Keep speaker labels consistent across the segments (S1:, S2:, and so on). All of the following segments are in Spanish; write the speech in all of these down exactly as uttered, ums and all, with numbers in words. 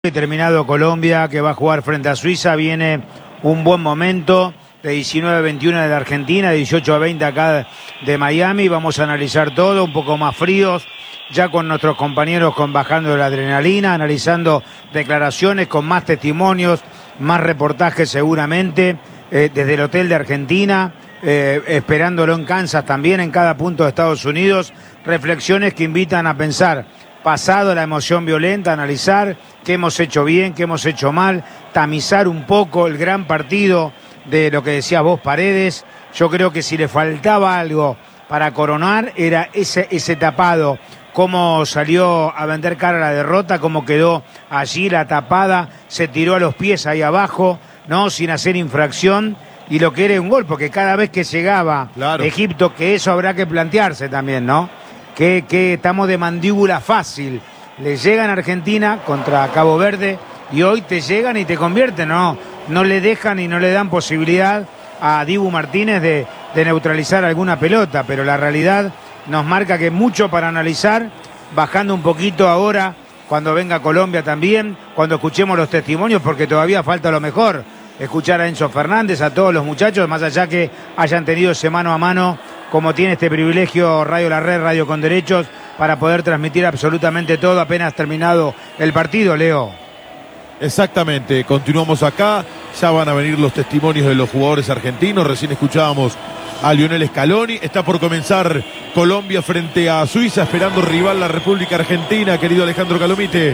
S1: Terminado Colombia, que va a jugar frente a Suiza, viene un buen momento de diecinueve a veintiuno de la Argentina, dieciocho a veinte acá de Miami. Vamos a analizar todo, un poco más fríos, ya con nuestros compañeros con bajando la adrenalina, analizando declaraciones, con más testimonios, más reportajes seguramente, eh, desde el hotel de Argentina, eh, esperándolo en Kansas también, en cada punto de Estados Unidos, reflexiones que invitan a pensar, pasado la emoción violenta, analizar qué hemos hecho bien, qué hemos hecho mal, tamizar un poco el gran partido de lo que decías vos, Paredes. Yo creo que si le faltaba algo para coronar era ese, ese tapado, cómo salió a vender cara a la derrota, cómo quedó allí la tapada, se tiró a los pies ahí abajo, ¿no? Sin hacer infracción, y lo que era un gol, porque cada vez que llegaba claro. Egipto, que eso habrá que plantearse también, ¿no? Que, que estamos de mandíbula fácil. Le llegan a Argentina contra Cabo Verde y hoy te llegan y te convierten, no, no le dejan y no le dan posibilidad a Dibu Martínez de, de neutralizar alguna pelota, pero la realidad nos marca que mucho para analizar, bajando un poquito ahora, cuando venga Colombia también, cuando escuchemos los testimonios, porque todavía falta lo mejor, escuchar a Enzo Fernández, a todos los muchachos, más allá que hayan tenido ese mano a mano, como tiene este privilegio Radio La Red, Radio con Derechos, para poder transmitir absolutamente todo apenas terminado el partido, Leo.
S2: Exactamente, continuamos acá, ya van a venir los testimonios de los jugadores argentinos, recién escuchábamos a Lionel Scaloni, está por comenzar Colombia frente a Suiza, esperando rival la República Argentina, querido Alejandro Calomite.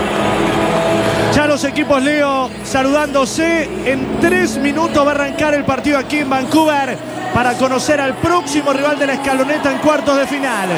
S3: Ya los equipos, Leo, saludándose. En tres minutos va a arrancar el partido aquí en Vancouver para conocer al próximo rival de la escaloneta en cuartos de final.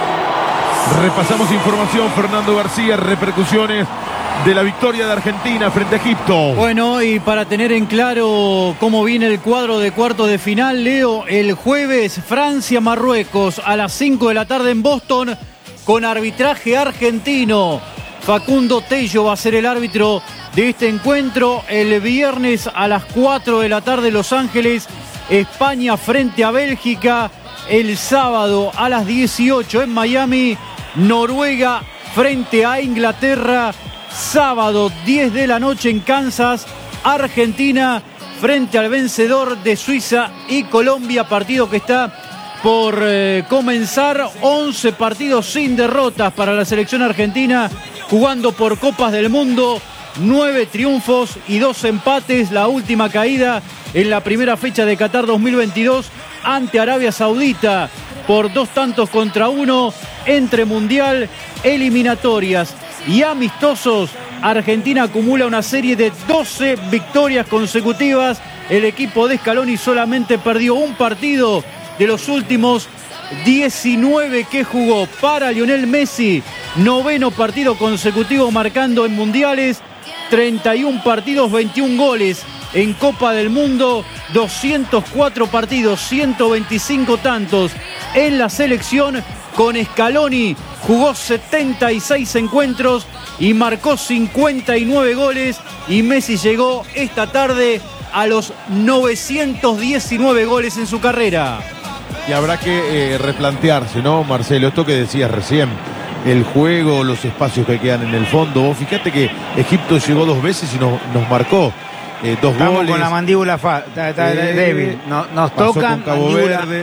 S2: Repasamos información, Fernando García, repercusiones de la victoria de Argentina frente a Egipto.
S4: Bueno, y para tener en claro cómo viene el cuadro de cuartos de final, Leo, el jueves Francia-Marruecos a las cinco de la tarde en Boston con arbitraje argentino. Facundo Tello va a ser el árbitro de este encuentro. El viernes a las cuatro de la tarde Los Ángeles, España frente a Bélgica. El sábado a las dieciocho en Miami, Noruega frente a Inglaterra. Sábado diez de la noche en Kansas, Argentina frente al vencedor de Suiza y Colombia. Partido que está por eh, comenzar. once partidos sin derrotas para la selección argentina, jugando por Copas del Mundo, nueve triunfos y dos empates. La última caída en la primera fecha de Qatar dos mil veintidós ante Arabia Saudita por dos tantos contra uno. Entre mundial, eliminatorias y amistosos, Argentina acumula una serie de doce victorias consecutivas. El equipo de Scaloni solamente perdió un partido de los últimos diecinueve que jugó. Para Lionel Messi, noveno partido consecutivo marcando en mundiales, treinta y un partidos, veintiún goles en Copa del Mundo, doscientos cuatro partidos, ciento veinticinco tantos en la selección. Con Scaloni jugó setenta y seis encuentros y marcó cincuenta y nueve goles, y Messi llegó esta tarde a los novecientos diecinueve goles en su carrera.
S2: Y habrá que eh, replantearse, ¿no, Marcelo? Esto que decías recién, el juego, los espacios que quedan en el fondo. Vos fíjate que Egipto llegó dos veces y nos, nos marcó eh, dos
S1: Estamos
S2: goles.
S1: con la mandíbula fa ta, ta, eh, débil. No, nos tocan.
S2: Con Cabo
S1: mandíbula.
S2: Verde.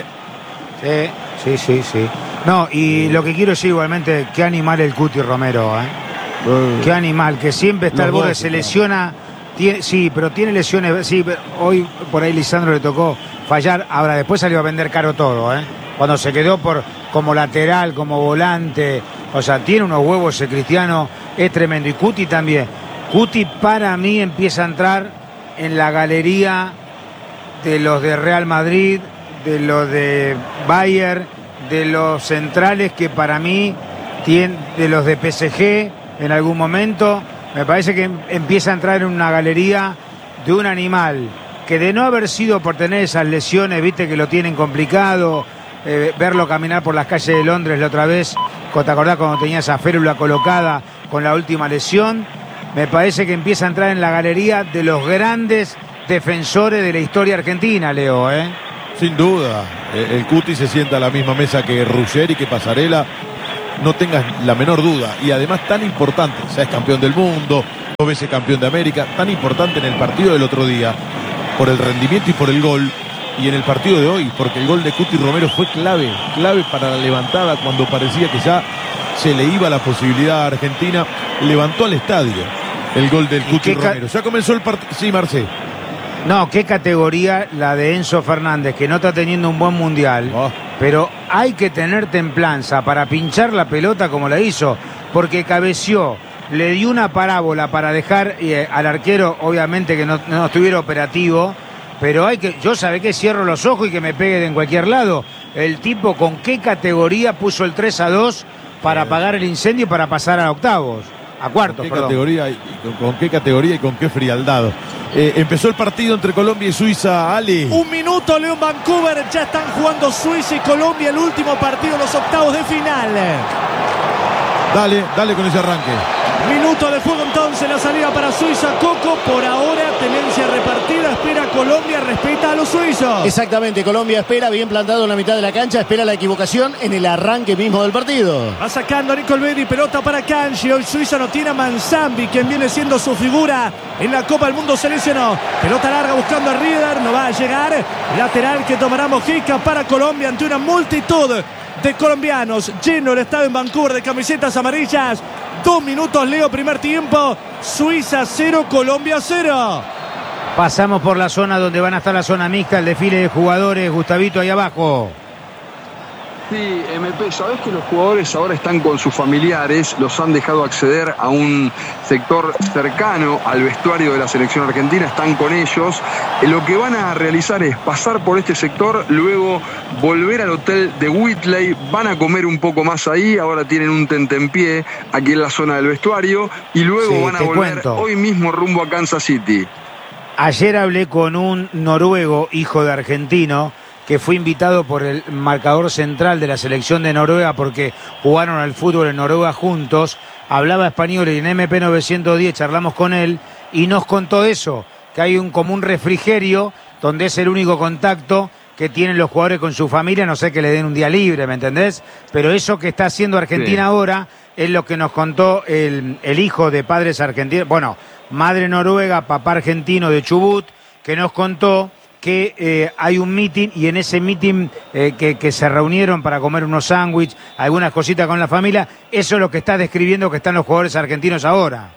S1: Sí, sí, sí, sí. No, y lo que quiero decir igualmente, qué animal el Cuti Romero, ¿eh? Uh, qué animal, que siempre está al borde, se lesiona. Tiene, sí, pero tiene lesiones. Sí, pero hoy por ahí Lisandro le tocó fallar. Ahora después salió a vender caro todo, ¿eh? Cuando se quedó por como lateral, como volante. O sea, tiene unos huevos ese Cristiano, es tremendo. Y Cuti también. Cuti para mí empieza a entrar en la galería de los de Real Madrid, de los de Bayern, de los centrales que para mí tienen, de los de P S G en algún momento. Me parece que empieza a entrar en una galería de un animal que, de no haber sido por tener esas lesiones, viste que lo tienen complicado, eh, verlo caminar por las calles de Londres la otra vez, ¿te acordás cuando tenía esa férula colocada con la última lesión? Me parece que empieza a entrar en la galería de los grandes defensores de la historia argentina, Leo, ¿eh?
S2: Sin duda, el Cuti se sienta a la misma mesa que Ruggeri, que Pasarela, no tengas la menor duda. Y además tan importante, ya es campeón del mundo, dos veces campeón de América, tan importante en el partido del otro día, por el rendimiento y por el gol, y en el partido de hoy, porque el gol de Cuti Romero fue clave, clave para la levantada cuando parecía que ya se le iba la posibilidad a Argentina, levantó al estadio el gol del Cuti Romero. Ya comenzó el partido. Sí, Marcé.
S1: No, qué categoría la de Enzo Fernández, que no está teniendo un buen mundial, oh. pero hay que tener templanza para pinchar la pelota como la hizo, porque cabeció, le dio una parábola para dejar eh, al arquero, obviamente que no, no estuviera operativo, pero hay que, yo sabe que cierro los ojos y que me pegue de en cualquier lado. El tipo con qué categoría puso el tres a dos para apagar el incendio y para pasar a octavos, a cuartos,
S2: ¿Con qué
S1: perdón.
S2: categoría y con, con qué categoría y con qué frialdad? Eh, empezó el partido entre Colombia y Suiza, Ale.
S3: Un minuto, León Vancouver. Ya están jugando Suiza y Colombia el último partido, los octavos de final.
S2: Dale, dale con ese arranque.
S3: Minuto de juego entonces, la salida para Suiza. Coco, por ahora, tenencia repartida. Espera Colombia, respeta a los suizos.
S5: Exactamente, Colombia espera, bien plantado en la mitad de la cancha. Espera la equivocación en el arranque mismo del partido.
S3: Va sacando a Nicolberi, pelota para Kanji. Hoy Suiza no tiene a Manzambi, quien viene siendo su figura en la Copa del Mundo. Se lesionó. Pelota larga buscando a Rieder, no va a llegar. Lateral que tomará Mojica para Colombia ante una multitud de colombianos. Lleno el estadio en Vancouver de camisetas amarillas. Dos minutos, Leo, primer tiempo. Suiza cero, Colombia cero.
S1: Pasamos por la zona donde van a estar la zona mixta, el desfile de jugadores. Gustavito, ahí abajo.
S6: Sí, M P, sabés que los jugadores ahora están con sus familiares, los han dejado acceder a un sector cercano al vestuario de la selección argentina, están con ellos. Lo que van a realizar es pasar por este sector, luego volver al hotel de Whitley, van a comer un poco más ahí, ahora tienen un tentempié aquí en la zona del vestuario, y luego sí, van a volver cuento. hoy mismo rumbo a Kansas City.
S1: Ayer hablé con un noruego, hijo de argentino, que fue invitado por el marcador central de la selección de Noruega porque jugaron al fútbol en Noruega juntos, hablaba español y en M P novecientos diez charlamos con él y nos contó eso, que hay un común refrigerio donde es el único contacto que tienen los jugadores con su familia, no sé, que le den un día libre, ¿me entendés? Pero eso que está haciendo Argentina sí. ahora es lo que nos contó el, el hijo de padres argentinos, bueno, madre noruega, papá argentino de Chubut, que nos contó que eh, hay un meeting y en ese meeting eh, que, que se reunieron para comer unos sándwiches, algunas cositas con la familia, eso es lo que está describiendo que están los jugadores argentinos ahora.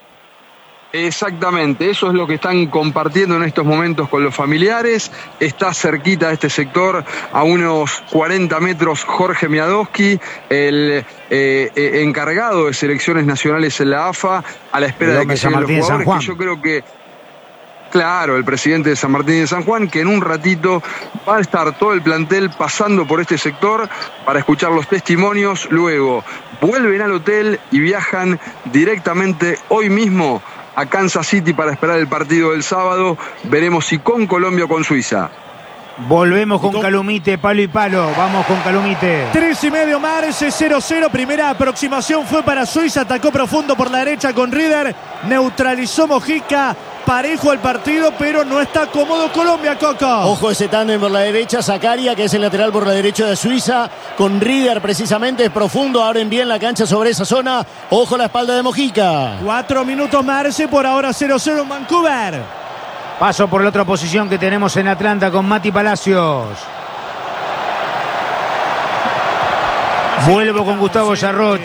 S6: Exactamente, eso es lo que están compartiendo en estos momentos con los familiares. Está cerquita de este sector, a unos cuarenta metros, Jorge Miadowski, el eh, eh, encargado de selecciones nacionales en la A F A, a la espera de que lleguen los jugadores, que yo creo que Claro, el presidente de San Martín de San Juan, que en un ratito va a estar todo el plantel pasando por este sector para escuchar los testimonios. Luego vuelven al hotel y viajan directamente hoy mismo a Kansas City para esperar el partido del sábado. Veremos si con Colombia o con Suiza.
S1: Volvemos con Calumite, palo y palo. Vamos con Calumite.
S3: Tres y medio Marce, cero cero. Primera aproximación fue para Suiza. Atacó profundo por la derecha con Rieder. Neutralizó Mojica. Parejo el partido, pero no está cómodo Colombia, Coco.
S5: Ojo ese tándem por la derecha. Zakaria, que es el lateral por la derecha de Suiza. Con Rieder precisamente, es profundo. Abren bien la cancha sobre esa zona. Ojo la espalda de Mojica.
S3: Cuatro minutos Marce, por ahora cero cero en Vancouver.
S1: Paso por la otra posición que tenemos en Atlanta con Mati Palacios. Vuelvo con Gustavo Yarroch.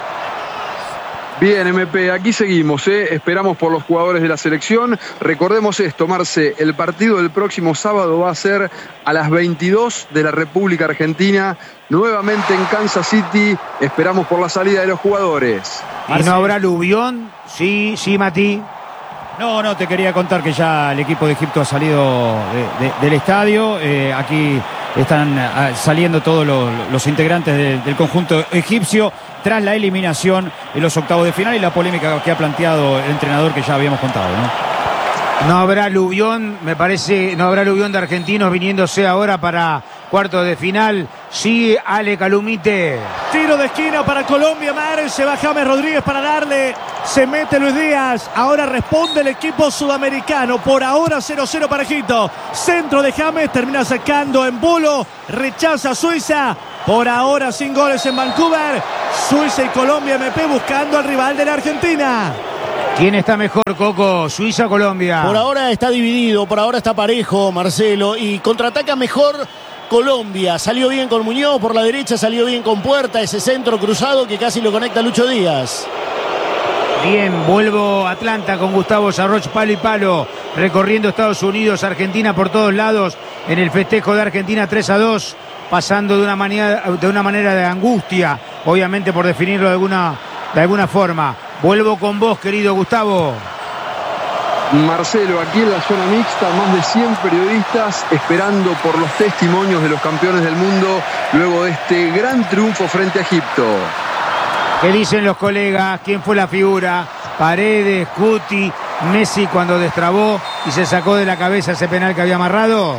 S6: Bien, M P, aquí seguimos, ¿eh? Esperamos por los jugadores de la selección. Recordemos esto, Marce, el partido del próximo sábado va a ser a las veintidós de la República Argentina, nuevamente en Kansas City. Esperamos por la salida de los jugadores.
S1: ¿Y no habrá aluvión? Sí, sí, Mati.
S7: No, no, te quería contar que ya el equipo de Egipto ha salido de, de, del estadio. Eh, aquí están uh, saliendo todos los, los integrantes de, del conjunto egipcio tras la eliminación en los octavos de final y la polémica que ha planteado el entrenador que ya habíamos contado, ¿no?
S1: No habrá aluvión, me parece, no habrá aluvión de argentinos viniéndose ahora para cuartos de final. Sí, Ale Calumite.
S3: Tiro de esquina para Colombia, Mar, se va James Rodríguez para darle, se mete Luis Díaz, ahora responde el equipo sudamericano, por ahora cero cero para Egipto. Centro de James, termina sacando en Bolo, rechaza Suiza, por ahora sin goles en Vancouver. Suiza y Colombia, M P buscando al rival de la Argentina.
S1: ¿Quién está mejor, Coco? ¿Suiza o Colombia?
S5: Por ahora está dividido, por ahora está parejo, Marcelo, y contraataca mejor Colombia. Salió bien con Muñoz por la derecha, salió bien con Puerta, ese centro cruzado que casi lo conecta Lucho Díaz.
S1: Bien, vuelvo a Atlanta con Gustavo Sarroch, palo y palo, recorriendo Estados Unidos, Argentina por todos lados, en el festejo de Argentina tres a dos, pasando de una manera de, una manera de angustia, obviamente por definirlo de alguna, de alguna forma. Vuelvo con vos, querido Gustavo.
S6: Marcelo, aquí en la zona mixta, más de cien periodistas esperando por los testimonios de los campeones del mundo luego de este gran triunfo frente a Egipto.
S1: ¿Qué dicen los colegas? ¿Quién fue la figura? Paredes, Cuti, Messi cuando destrabó y se sacó de la cabeza ese penal que había amarrado.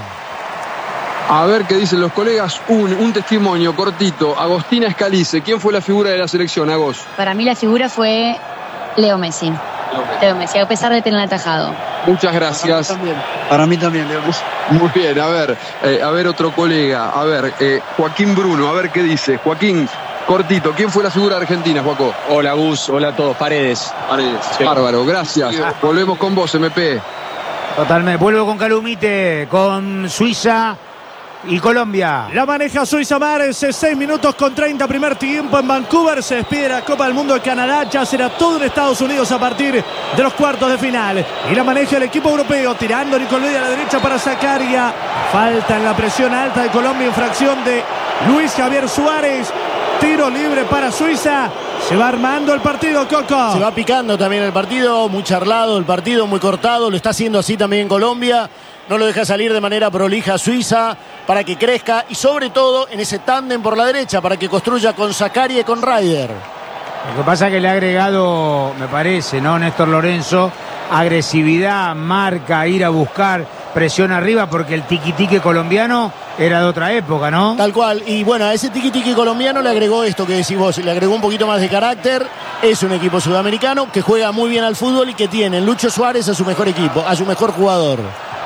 S6: A ver qué dicen los colegas. Un, un testimonio cortito. Agostina Scalise, ¿quién fue la figura de la selección, Agos?
S8: Para mí la figura fue Leo Messi. Leo Messi, a pesar de tener atajado.
S6: Muchas gracias.
S9: Para mí también, Para mí también Leo Messi.
S6: Muy bien, a ver, eh, a ver otro colega. A ver, eh, Joaquín Bruno, a ver qué dice. Joaquín, cortito, ¿quién fue la figura de Argentina, Joaco?
S10: Hola, Gus, hola a todos. Paredes.
S6: Paredes.
S10: Sí.
S6: Bárbaro, gracias. Volvemos con vos, M P.
S1: Totalmente. Vuelvo con Calumite, con Suiza y Colombia.
S3: La maneja Suiza Mares, seis minutos con treinta, primer tiempo en Vancouver. Se despide la Copa del Mundo de Canadá. Ya será todo en Estados Unidos a partir de los cuartos de final. Y la maneja el equipo europeo, tirando Nicolás a la derecha para Zakaria. Falta en la presión alta de Colombia, infracción de Luis Javier Suárez. Tiro libre para Suiza. Se va armando el partido, Coco.
S5: Se va picando también el partido, muy charlado el partido, muy cortado. Lo está haciendo así también Colombia. No lo deja salir de manera prolija Suiza para que crezca y sobre todo en ese tándem por la derecha para que construya con Zakaria y con Ryder.
S1: Lo que pasa es que le ha agregado, me parece, ¿no? Néstor Lorenzo, agresividad, marca, ir a buscar, presión arriba, porque el tiqui-tiqui colombiano era de otra época, ¿no?
S5: Tal cual. Y bueno, a ese tiqui-tiqui colombiano le agregó esto que decís vos, le agregó un poquito más de carácter. Es un equipo sudamericano que juega muy bien al fútbol y que tiene en Lucho Suárez a su mejor equipo, a su mejor jugador.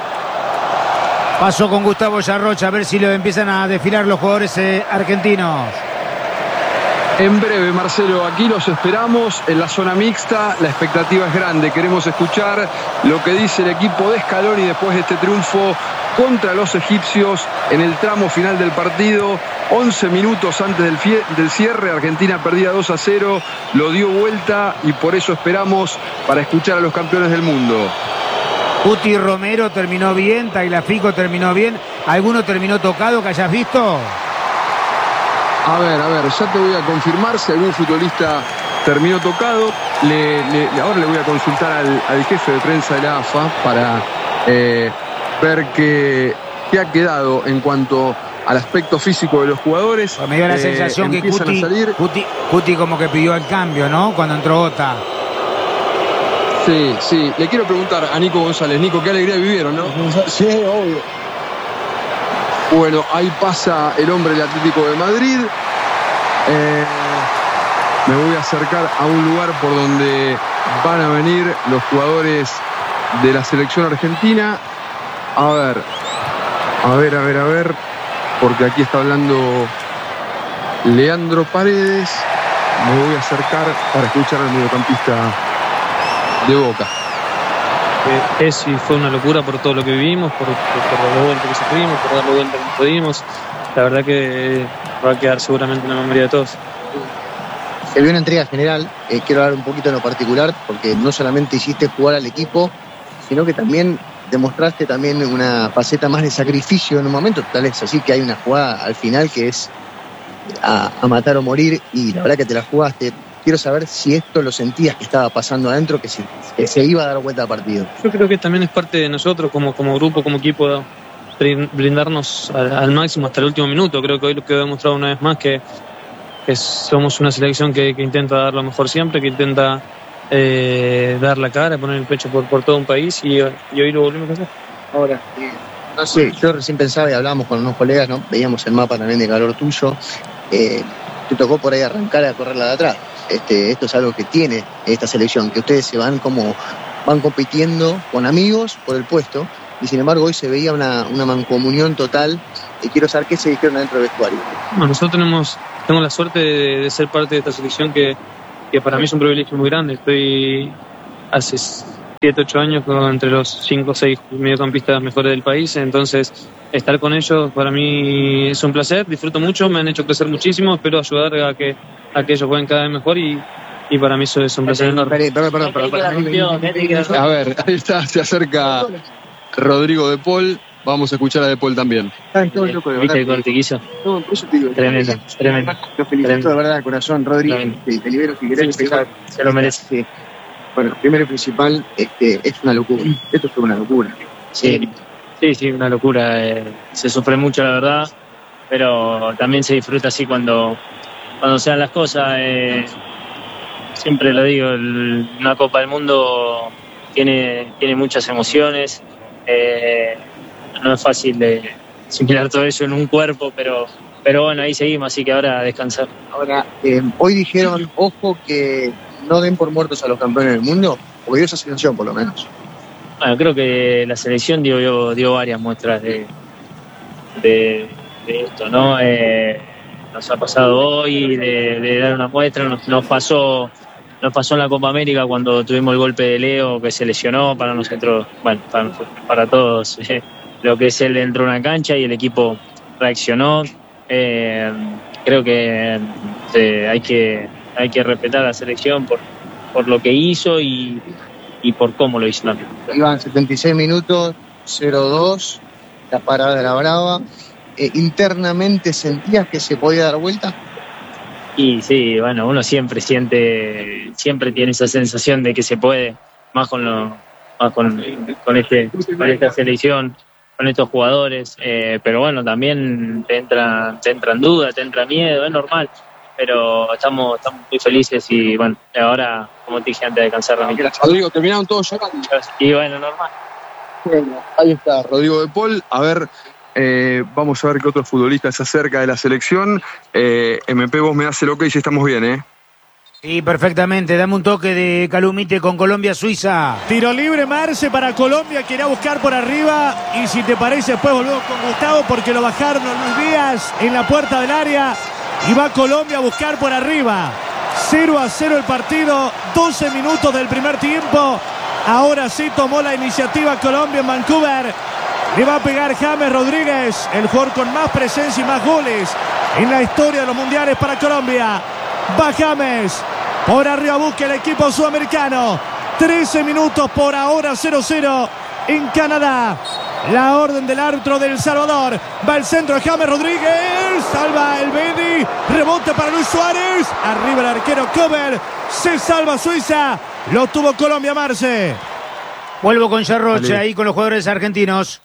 S1: Paso con Gustavo Sarroch a ver si lo empiezan a desfilar los jugadores eh, argentinos.
S6: En breve, Marcelo, aquí los esperamos en la zona mixta. La expectativa es grande. Queremos escuchar lo que dice el equipo de Scaloni después de este triunfo contra los egipcios en el tramo final del partido. once minutos antes del, fie- del cierre, Argentina perdía dos a cero, lo dio vuelta y por eso esperamos para escuchar a los campeones del mundo.
S1: Cuti Romero terminó bien, Tagliafico terminó bien. ¿Alguno terminó tocado que hayas visto?
S6: A ver, a ver, ya te voy a confirmar si algún futbolista terminó tocado. Le, le, ahora le voy a consultar al, al jefe de prensa de la A F A para eh, ver qué, qué ha quedado en cuanto al aspecto físico de los jugadores.
S1: Pues me dio la
S6: eh,
S1: sensación que Cuti,
S6: a salir.
S1: Cuti, Cuti como que pidió el cambio, ¿no? Cuando entró Ota.
S6: Sí, sí. Le quiero preguntar a Nico González. Nico, qué alegría vivieron, ¿no?
S9: Sí, obvio.
S6: Bueno, ahí pasa el hombre del Atlético de Madrid. Eh, me voy a acercar a un lugar por donde van a venir los jugadores de la selección argentina. A ver, a ver, a ver, a ver. Porque aquí está hablando Leandro Paredes. Me voy a acercar para escuchar al mediocampista de Boca.
S11: Eh, es y fue una locura por todo lo que vivimos, por, por, por los vueltas que sufrimos, por dar la vuelta que pudimos. La verdad que va a quedar seguramente en la memoria de todos.
S12: Se vio una entrega general, eh, quiero hablar un poquito en lo particular, porque no solamente hiciste jugar al equipo, sino que también demostraste también una faceta más de sacrificio en un momento. Tal es así que hay una jugada al final que es a, a matar o morir, y la verdad que te la jugaste. Quiero saber si esto lo sentías que estaba pasando adentro, que se, que se iba a dar vuelta al partido.
S11: Yo creo que también es parte de nosotros como, como grupo, como equipo, brindarnos al, al máximo hasta el último minuto. Creo que hoy lo que he demostrado una vez más que, que somos una selección que, que intenta dar lo mejor siempre, que intenta eh, dar la cara, poner el pecho por, por todo un país, y, y hoy lo volvimos a hacer.
S12: Ahora, eh, no sé, yo recién pensaba y hablábamos con unos colegas, ¿no? Veíamos el mapa también de calor tuyo. Eh, te tocó por ahí arrancar a correrla de atrás. Este, esto es algo que tiene esta selección, que ustedes se van como van compitiendo con amigos por el puesto, y sin embargo hoy se veía una, una mancomunión total. Y quiero saber qué se dijeron dentro del vestuario.
S11: Bueno, nosotros tenemos, tengo la suerte de, de ser parte de esta selección que, que para mí es un privilegio muy grande. Estoy hace siete ocho años entre los cinco o seis mediocampistas mejores del país, entonces estar con ellos para mí es un placer, disfruto mucho, me han hecho crecer muchísimo, espero ayudar a que, a que ellos jueguen cada vez mejor y, y para mí eso es un placer enorme.
S12: Perdón, perdón, perdón, perdón.
S6: A ver, ahí está, se acerca Rodrigo De Paul. Vamos a escuchar a De Paul también.
S11: ¿Viste el cortiquizo?
S12: No, por eso te digo.
S11: Tremendo, tremendo.
S12: Lo felicito de verdad de corazón, Rodrigo. Te, te libero si querés.
S11: Sí, sí, se lo merece.
S12: Sí. Bueno, primero y principal, este, es una locura. Esto fue una locura.
S11: Sí, sí, sí, una locura. Eh, se sufre mucho, la verdad, pero también se disfruta así cuando, cuando se dan las cosas. Eh, siempre lo digo, el, una Copa del Mundo tiene, tiene muchas emociones. Eh, no es fácil de asimilar todo eso en un cuerpo, pero, pero bueno, ahí seguimos, así que ahora a descansar.
S12: Ahora, eh, hoy dijeron, ojo, que no den por muertos a los campeones del mundo, porque dio esa sensación por lo menos.
S11: Bueno, creo que la selección dio, dio, dio varias muestras de, de, de esto, ¿no? Eh, nos ha pasado hoy de, de dar una muestra, nos, nos pasó nos pasó en la Copa América cuando tuvimos el golpe de Leo, que se lesionó para nosotros, bueno, para, para todos, eh, lo que es él dentro de una cancha y el equipo reaccionó. Eh, creo que eh, hay que hay que respetar a la selección por, por lo que hizo y, y por cómo lo hizo también.
S12: Iban setenta y seis minutos, cero dos, la parada de la Brava. Eh, ¿Internamente sentías que se podía dar vuelta?
S11: Y sí, bueno, uno siempre siente, siempre tiene esa sensación de que se puede, más con lo, más con, con este, con esta selección, con estos jugadores, eh, pero bueno, también te entra, te entra en duda, te entra miedo, es normal, pero estamos, estamos muy felices y bueno, ahora, como te dije antes de cansar la mitad.
S6: Rodrigo, terminaron todos llorando.
S11: Y bueno, normal.
S6: Bueno, ahí está Rodrigo De Paul. A ver, eh, vamos a ver qué otros futbolistas se acerca de la selección. Eh, M P, vos me das el ok y si estamos bien, ¿eh?
S1: Sí, perfectamente. Dame un toque de Calumite con Colombia-Suiza.
S3: Tiro libre, Marce, para Colombia. Quiere buscar por arriba. Y si te parece, después volvemos con Gustavo porque lo bajaron Luis Díaz en la puerta del área. Y va Colombia a buscar por arriba. cero a cero el partido. doce minutos del primer tiempo. Ahora sí tomó la iniciativa Colombia en Vancouver. Le va a pegar James Rodríguez, el jugador con más presencia y más goles en la historia de los mundiales para Colombia. Va James. Por arriba busca el equipo sudamericano. trece minutos por ahora, cero cero en Canadá. La orden del árbitro de El Salvador. Va el centro de James Rodríguez. Salva el Bedi. Rebote para Luis Suárez. Arriba el arquero Kober. Se salva Suiza. Lo tuvo Colombia, Marce.
S1: Vuelvo con Yarroche ahí con los jugadores argentinos.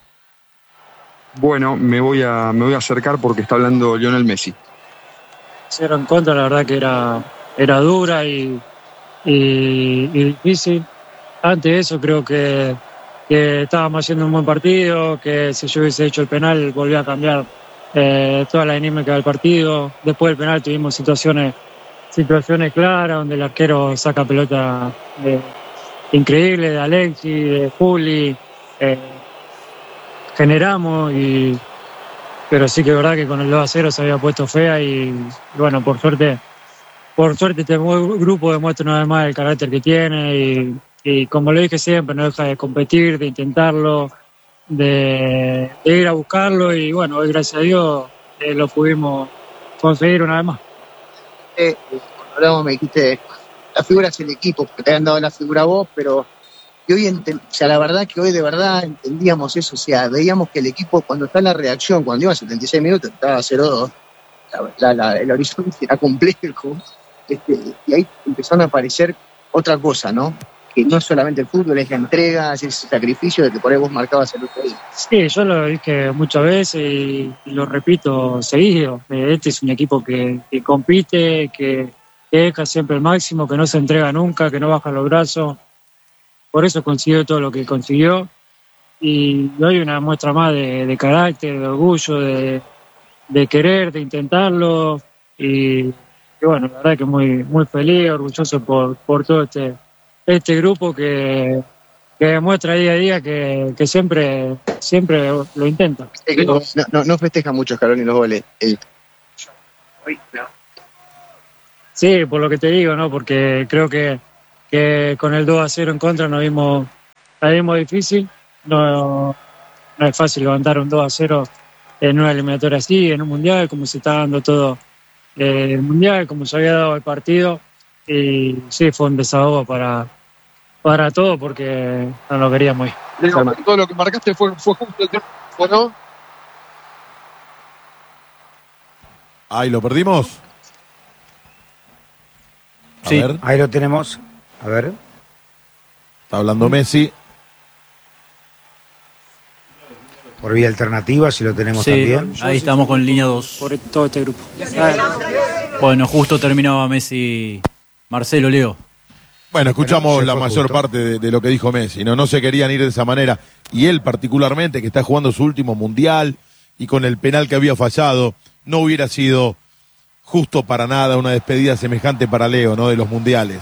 S6: Bueno, me voy a me voy a acercar porque está hablando Lionel Messi.
S13: Cero en contra, la verdad que era, era dura y, y, y difícil. Antes de eso creo que, que estábamos haciendo un buen partido, que si yo hubiese hecho el penal volvía a cambiar eh, toda la dinámica del partido. Después del penal tuvimos situaciones, situaciones claras donde el arquero saca pelota de, increíble de Alexi, de Juli. Eh, generamos y pero sí que es verdad que con el dos a cero se había puesto fea y, y bueno, por suerte por suerte este grupo demuestra una vez más el carácter que tiene y, y como lo dije siempre, no deja de competir, de intentarlo, de, de ir a buscarlo y bueno, hoy gracias a Dios eh, lo pudimos conseguir una vez más.
S12: Eh, cuando hablamos me dijiste, la figura es el equipo, porque te habían dado la figura a vos, pero y hoy, ent- o sea, la verdad que hoy de verdad entendíamos eso, o sea, veíamos que el equipo cuando está en la reacción, cuando iba a setenta y seis minutos, estaba cero dos, la, la, la, el horizonte era complejo, este, y ahí empezaron a aparecer otra cosa, ¿no? Que no es solamente el fútbol, es la entrega, es ese sacrificio de que por ahí vos marcabas el otro día.
S13: Sí, yo lo dije muchas veces y, y lo repito seguido, este es un equipo que, que compite, que, que deja siempre el máximo, que no se entrega nunca, que no baja los brazos. Por eso consiguió todo lo que consiguió y hoy una muestra más de, de carácter, de orgullo, de, de querer, de intentarlo y, y bueno, la verdad que muy muy feliz, orgulloso por, por todo este este grupo que, que demuestra día a día que, que siempre siempre lo intenta.
S12: No, no, no festeja mucho Scaloni los goles. El...
S13: Sí, por lo que te digo, ¿no? Porque creo que que con el dos a cero en contra nos vimos, la vimos difícil. No, no es fácil levantar un dos a cero en una eliminatoria así, en un mundial, como se está dando todo eh, el mundial, como se había dado el partido. Y sí, fue un desahogo para, para todo porque no lo queríamos ir.
S14: Digo, todo lo que marcaste fue, fue justo el tiempo, ¿no?
S2: Ahí lo perdimos. A
S1: Sí,
S2: ver.
S1: ahí lo tenemos. A ver.
S2: Está hablando Messi.
S1: Por vía alternativa, si lo tenemos
S4: Sí,
S1: también.
S4: ahí estamos con línea dos.
S13: Por todo este grupo.
S4: Bueno, justo terminaba Messi. Marcelo, Leo.
S2: Bueno, escuchamos
S4: Bueno,
S2: la
S4: se fue
S2: mayor
S4: justo.
S2: parte de, de lo que dijo Messi, ¿no? No se querían ir de esa manera. Y él particularmente, que está jugando su último mundial y con el penal que había fallado, no hubiera sido justo para nada una despedida semejante para Leo, ¿no? De los mundiales.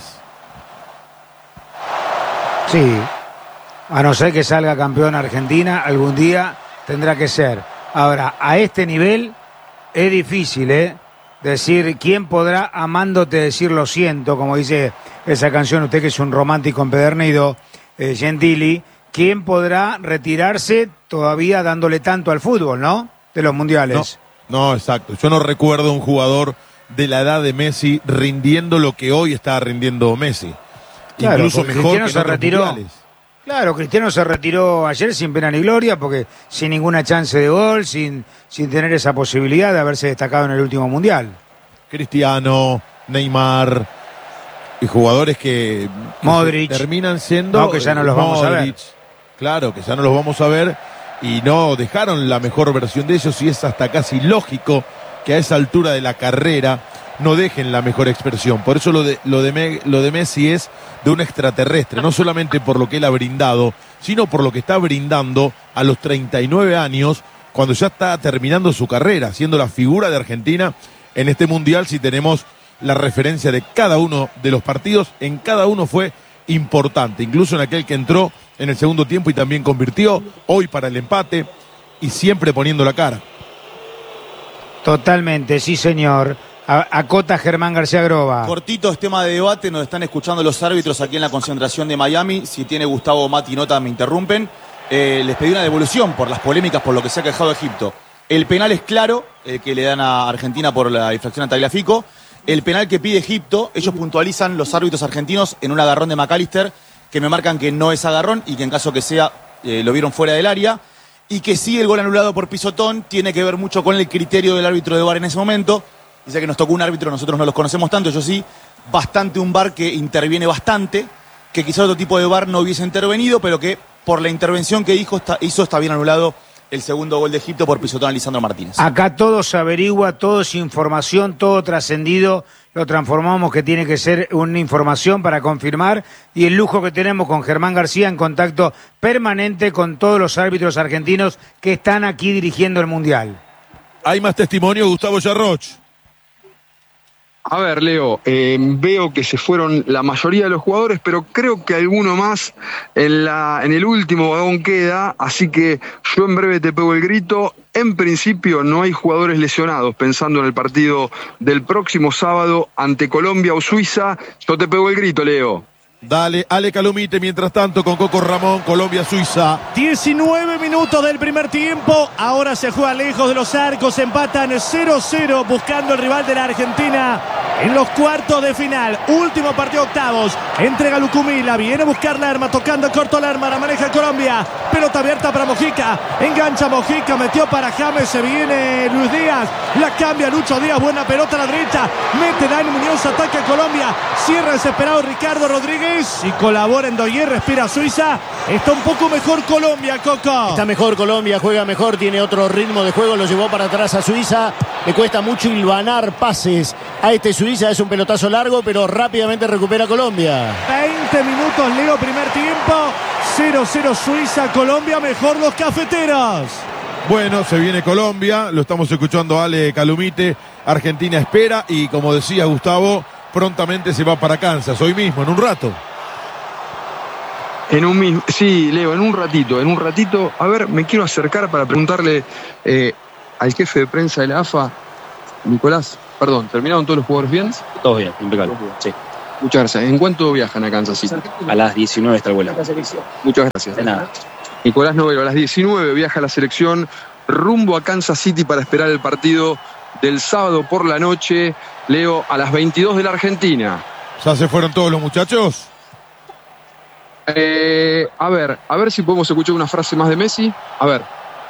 S1: Sí. A no ser que salga campeón Argentina, algún día tendrá que ser. Ahora, a este nivel es difícil, ¿eh? Decir, ¿quién podrá amándote decir lo siento? Como dice esa canción, usted que es un romántico empedernido, eh, Gentili, ¿quién podrá retirarse todavía dándole tanto al fútbol, ¿no? De los mundiales.
S2: No, no, exacto. Yo no recuerdo un jugador de la edad de Messi rindiendo lo que hoy está rindiendo Messi.
S1: Claro,
S2: Incluso
S1: porque
S2: mejor
S1: Cristiano
S2: que en
S1: se
S2: otros
S1: retiró.
S2: mundiales.
S1: Claro, Cristiano se retiró ayer sin pena ni gloria porque sin ninguna chance de gol, sin, sin tener esa posibilidad de haberse destacado en el último mundial.
S2: Cristiano, Neymar y jugadores que, que
S1: Modric.
S2: terminan siendo
S1: No, que ya no los vamos a ver.
S2: Modric. Claro, que ya no los vamos a ver y no dejaron la mejor versión de ellos y es hasta casi lógico que a esa altura de la carrera no dejen la mejor expresión. Por eso lo de, lo de, Me- lo de Messi es de un extraterrestre, no solamente por lo que él ha brindado, sino por lo que está brindando a los treinta y nueve años, cuando ya está terminando su carrera, siendo la figura de Argentina en este mundial. Si tenemos la referencia de cada uno de los partidos, en cada uno fue importante, incluso en aquel que entró en el segundo tiempo y también convirtió, hoy para el empate y siempre poniendo la cara.
S1: Totalmente, sí señor. A- Acota Germán García Groba.
S15: Cortito es tema de debate, nos están escuchando los árbitros aquí en la concentración de Miami. Si tiene Gustavo Mati nota, me interrumpen. Eh, les pedí una devolución por las polémicas, por lo que se ha quejado Egipto. El penal es claro, el que le dan a Argentina por la infracción a Tagliafico. El penal que pide Egipto, ellos puntualizan los árbitros argentinos en un agarrón de McAllister, que me marcan que no es agarrón y que en caso que sea, eh, lo vieron fuera del área. Y que sí, el gol anulado por pisotón tiene que ver mucho con el criterio del árbitro de V A R en ese momento. Dice que nos tocó un árbitro, nosotros no los conocemos tanto, yo sí, bastante un V A R que interviene bastante, que quizá otro tipo de V A R no hubiese intervenido, pero que por la intervención que hizo está, hizo está bien anulado el segundo gol de Egipto por pisotón a Lisandro Martínez.
S1: Acá todo se averigua, todo es información, todo trascendido, lo transformamos que tiene que ser una información para confirmar y el lujo que tenemos con Germán García en contacto permanente con todos los árbitros argentinos que están aquí dirigiendo el Mundial.
S2: Hay más testimonio, Gustavo Yarroch.
S6: A ver, Leo, eh, veo que se fueron la mayoría de los jugadores, pero creo que alguno más en, la, en el último vagón queda, así que yo en breve te pego el grito. En principio no hay jugadores lesionados, pensando en el partido del próximo sábado ante Colombia o Suiza. Yo te pego el grito, Leo.
S2: Dale, Ale Calumite, mientras tanto con Coco Ramón, Colombia-Suiza.
S3: diecinueve minutos del primer tiempo. Ahora se juega lejos de los arcos. Empatan cero cero buscando el rival de la Argentina en los cuartos de final. Último partido octavos. Entrega Lucumila. Viene a buscar Lerma. Tocando corto Lerma. La maneja Colombia. Pelota abierta para Mojica. Engancha Mojica. Metió para James. Se viene Luis Díaz. La cambia Lucho Díaz. Buena pelota a la derecha. Mete Dani Muñoz. Ataca a Colombia. Cierra desesperado Ricardo Rodríguez. Y colabora en Doyer, respira Suiza. Está un poco mejor Colombia, Coco.
S5: Está mejor Colombia, juega mejor, tiene otro ritmo de juego, lo llevó para atrás a Suiza. Le cuesta mucho hilvanar pases a este Suiza, es un pelotazo largo, pero rápidamente recupera Colombia.
S3: veinte minutos, Leo, primer tiempo. cero cero Suiza, Colombia, mejor los cafeteros.
S2: Bueno, se viene Colombia, lo estamos escuchando Ale Calumite. Argentina espera y como decía Gustavo, prontamente se va para Kansas, hoy mismo, en un rato.
S6: En un mismo, sí, Leo, en un ratito, en un ratito. A ver, me quiero acercar para preguntarle eh, al jefe de prensa de la A F A, Nicolás, perdón, ¿terminaron todos los jugadores bien?
S10: Todos bien, impecable. Sí.
S6: Muchas gracias. ¿En cuánto viajan a Kansas City?
S10: A las diecinueve está el vuelo.
S6: Muchas gracias.
S10: De nada.
S6: Nicolás Novelo, a las diecinueve viaja la selección rumbo a Kansas City para esperar el partido del sábado por la noche. Leo, a las veintidós de la Argentina.
S2: ¿Ya se fueron todos los muchachos?
S6: Eh, a ver, a ver si podemos escuchar una frase más de Messi. A ver.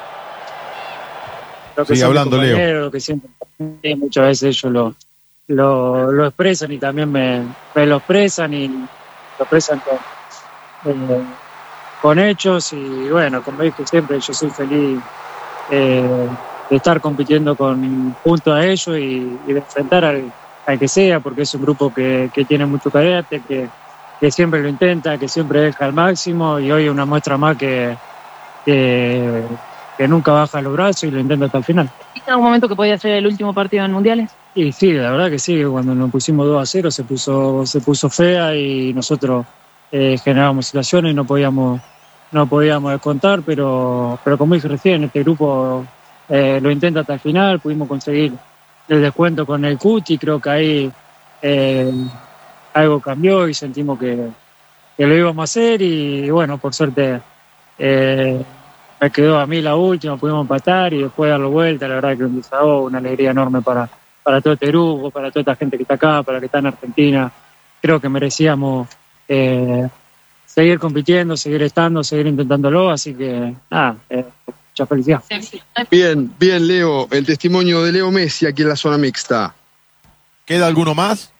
S13: Lo que
S2: Sigue hablando, Leo.
S13: Lo que siempre, muchas veces ellos lo, lo, lo expresan y también me, me lo expresan y lo expresan con, eh, con hechos. Y bueno, como dije siempre, yo soy feliz eh, de estar compitiendo con, junto a ellos y, y de enfrentar al, al que sea, porque es un grupo que, que tiene mucho carácter, que, que siempre lo intenta, que siempre deja al máximo, y hoy una muestra más que, que, que nunca baja los brazos y lo intenta hasta el final.
S16: ¿Viste en algún momento que podía ser el último partido en mundiales?
S13: Y sí, la verdad que sí, cuando nos pusimos dos a cero se puso, se puso fea y nosotros eh, generábamos situaciones y no podíamos, no podíamos descontar, pero, pero como dije recién, este grupo eh, lo intenta hasta el final, pudimos conseguir el descuento con el Cuti, creo que ahí eh, algo cambió y sentimos que, que lo íbamos a hacer y bueno, por suerte eh, me quedó a mí la última, pudimos empatar y después darlo vuelta, la verdad que un desahogo, una alegría enorme para, para todo este grupo, para toda esta gente que está acá, para la que está en Argentina. Creo que merecíamos eh, seguir compitiendo, seguir estando, seguir intentándolo, así que nada, eh, mucha felicidad.
S6: Bien, bien, Leo, el testimonio de Leo Messi aquí en la zona mixta.
S2: ¿Queda alguno más?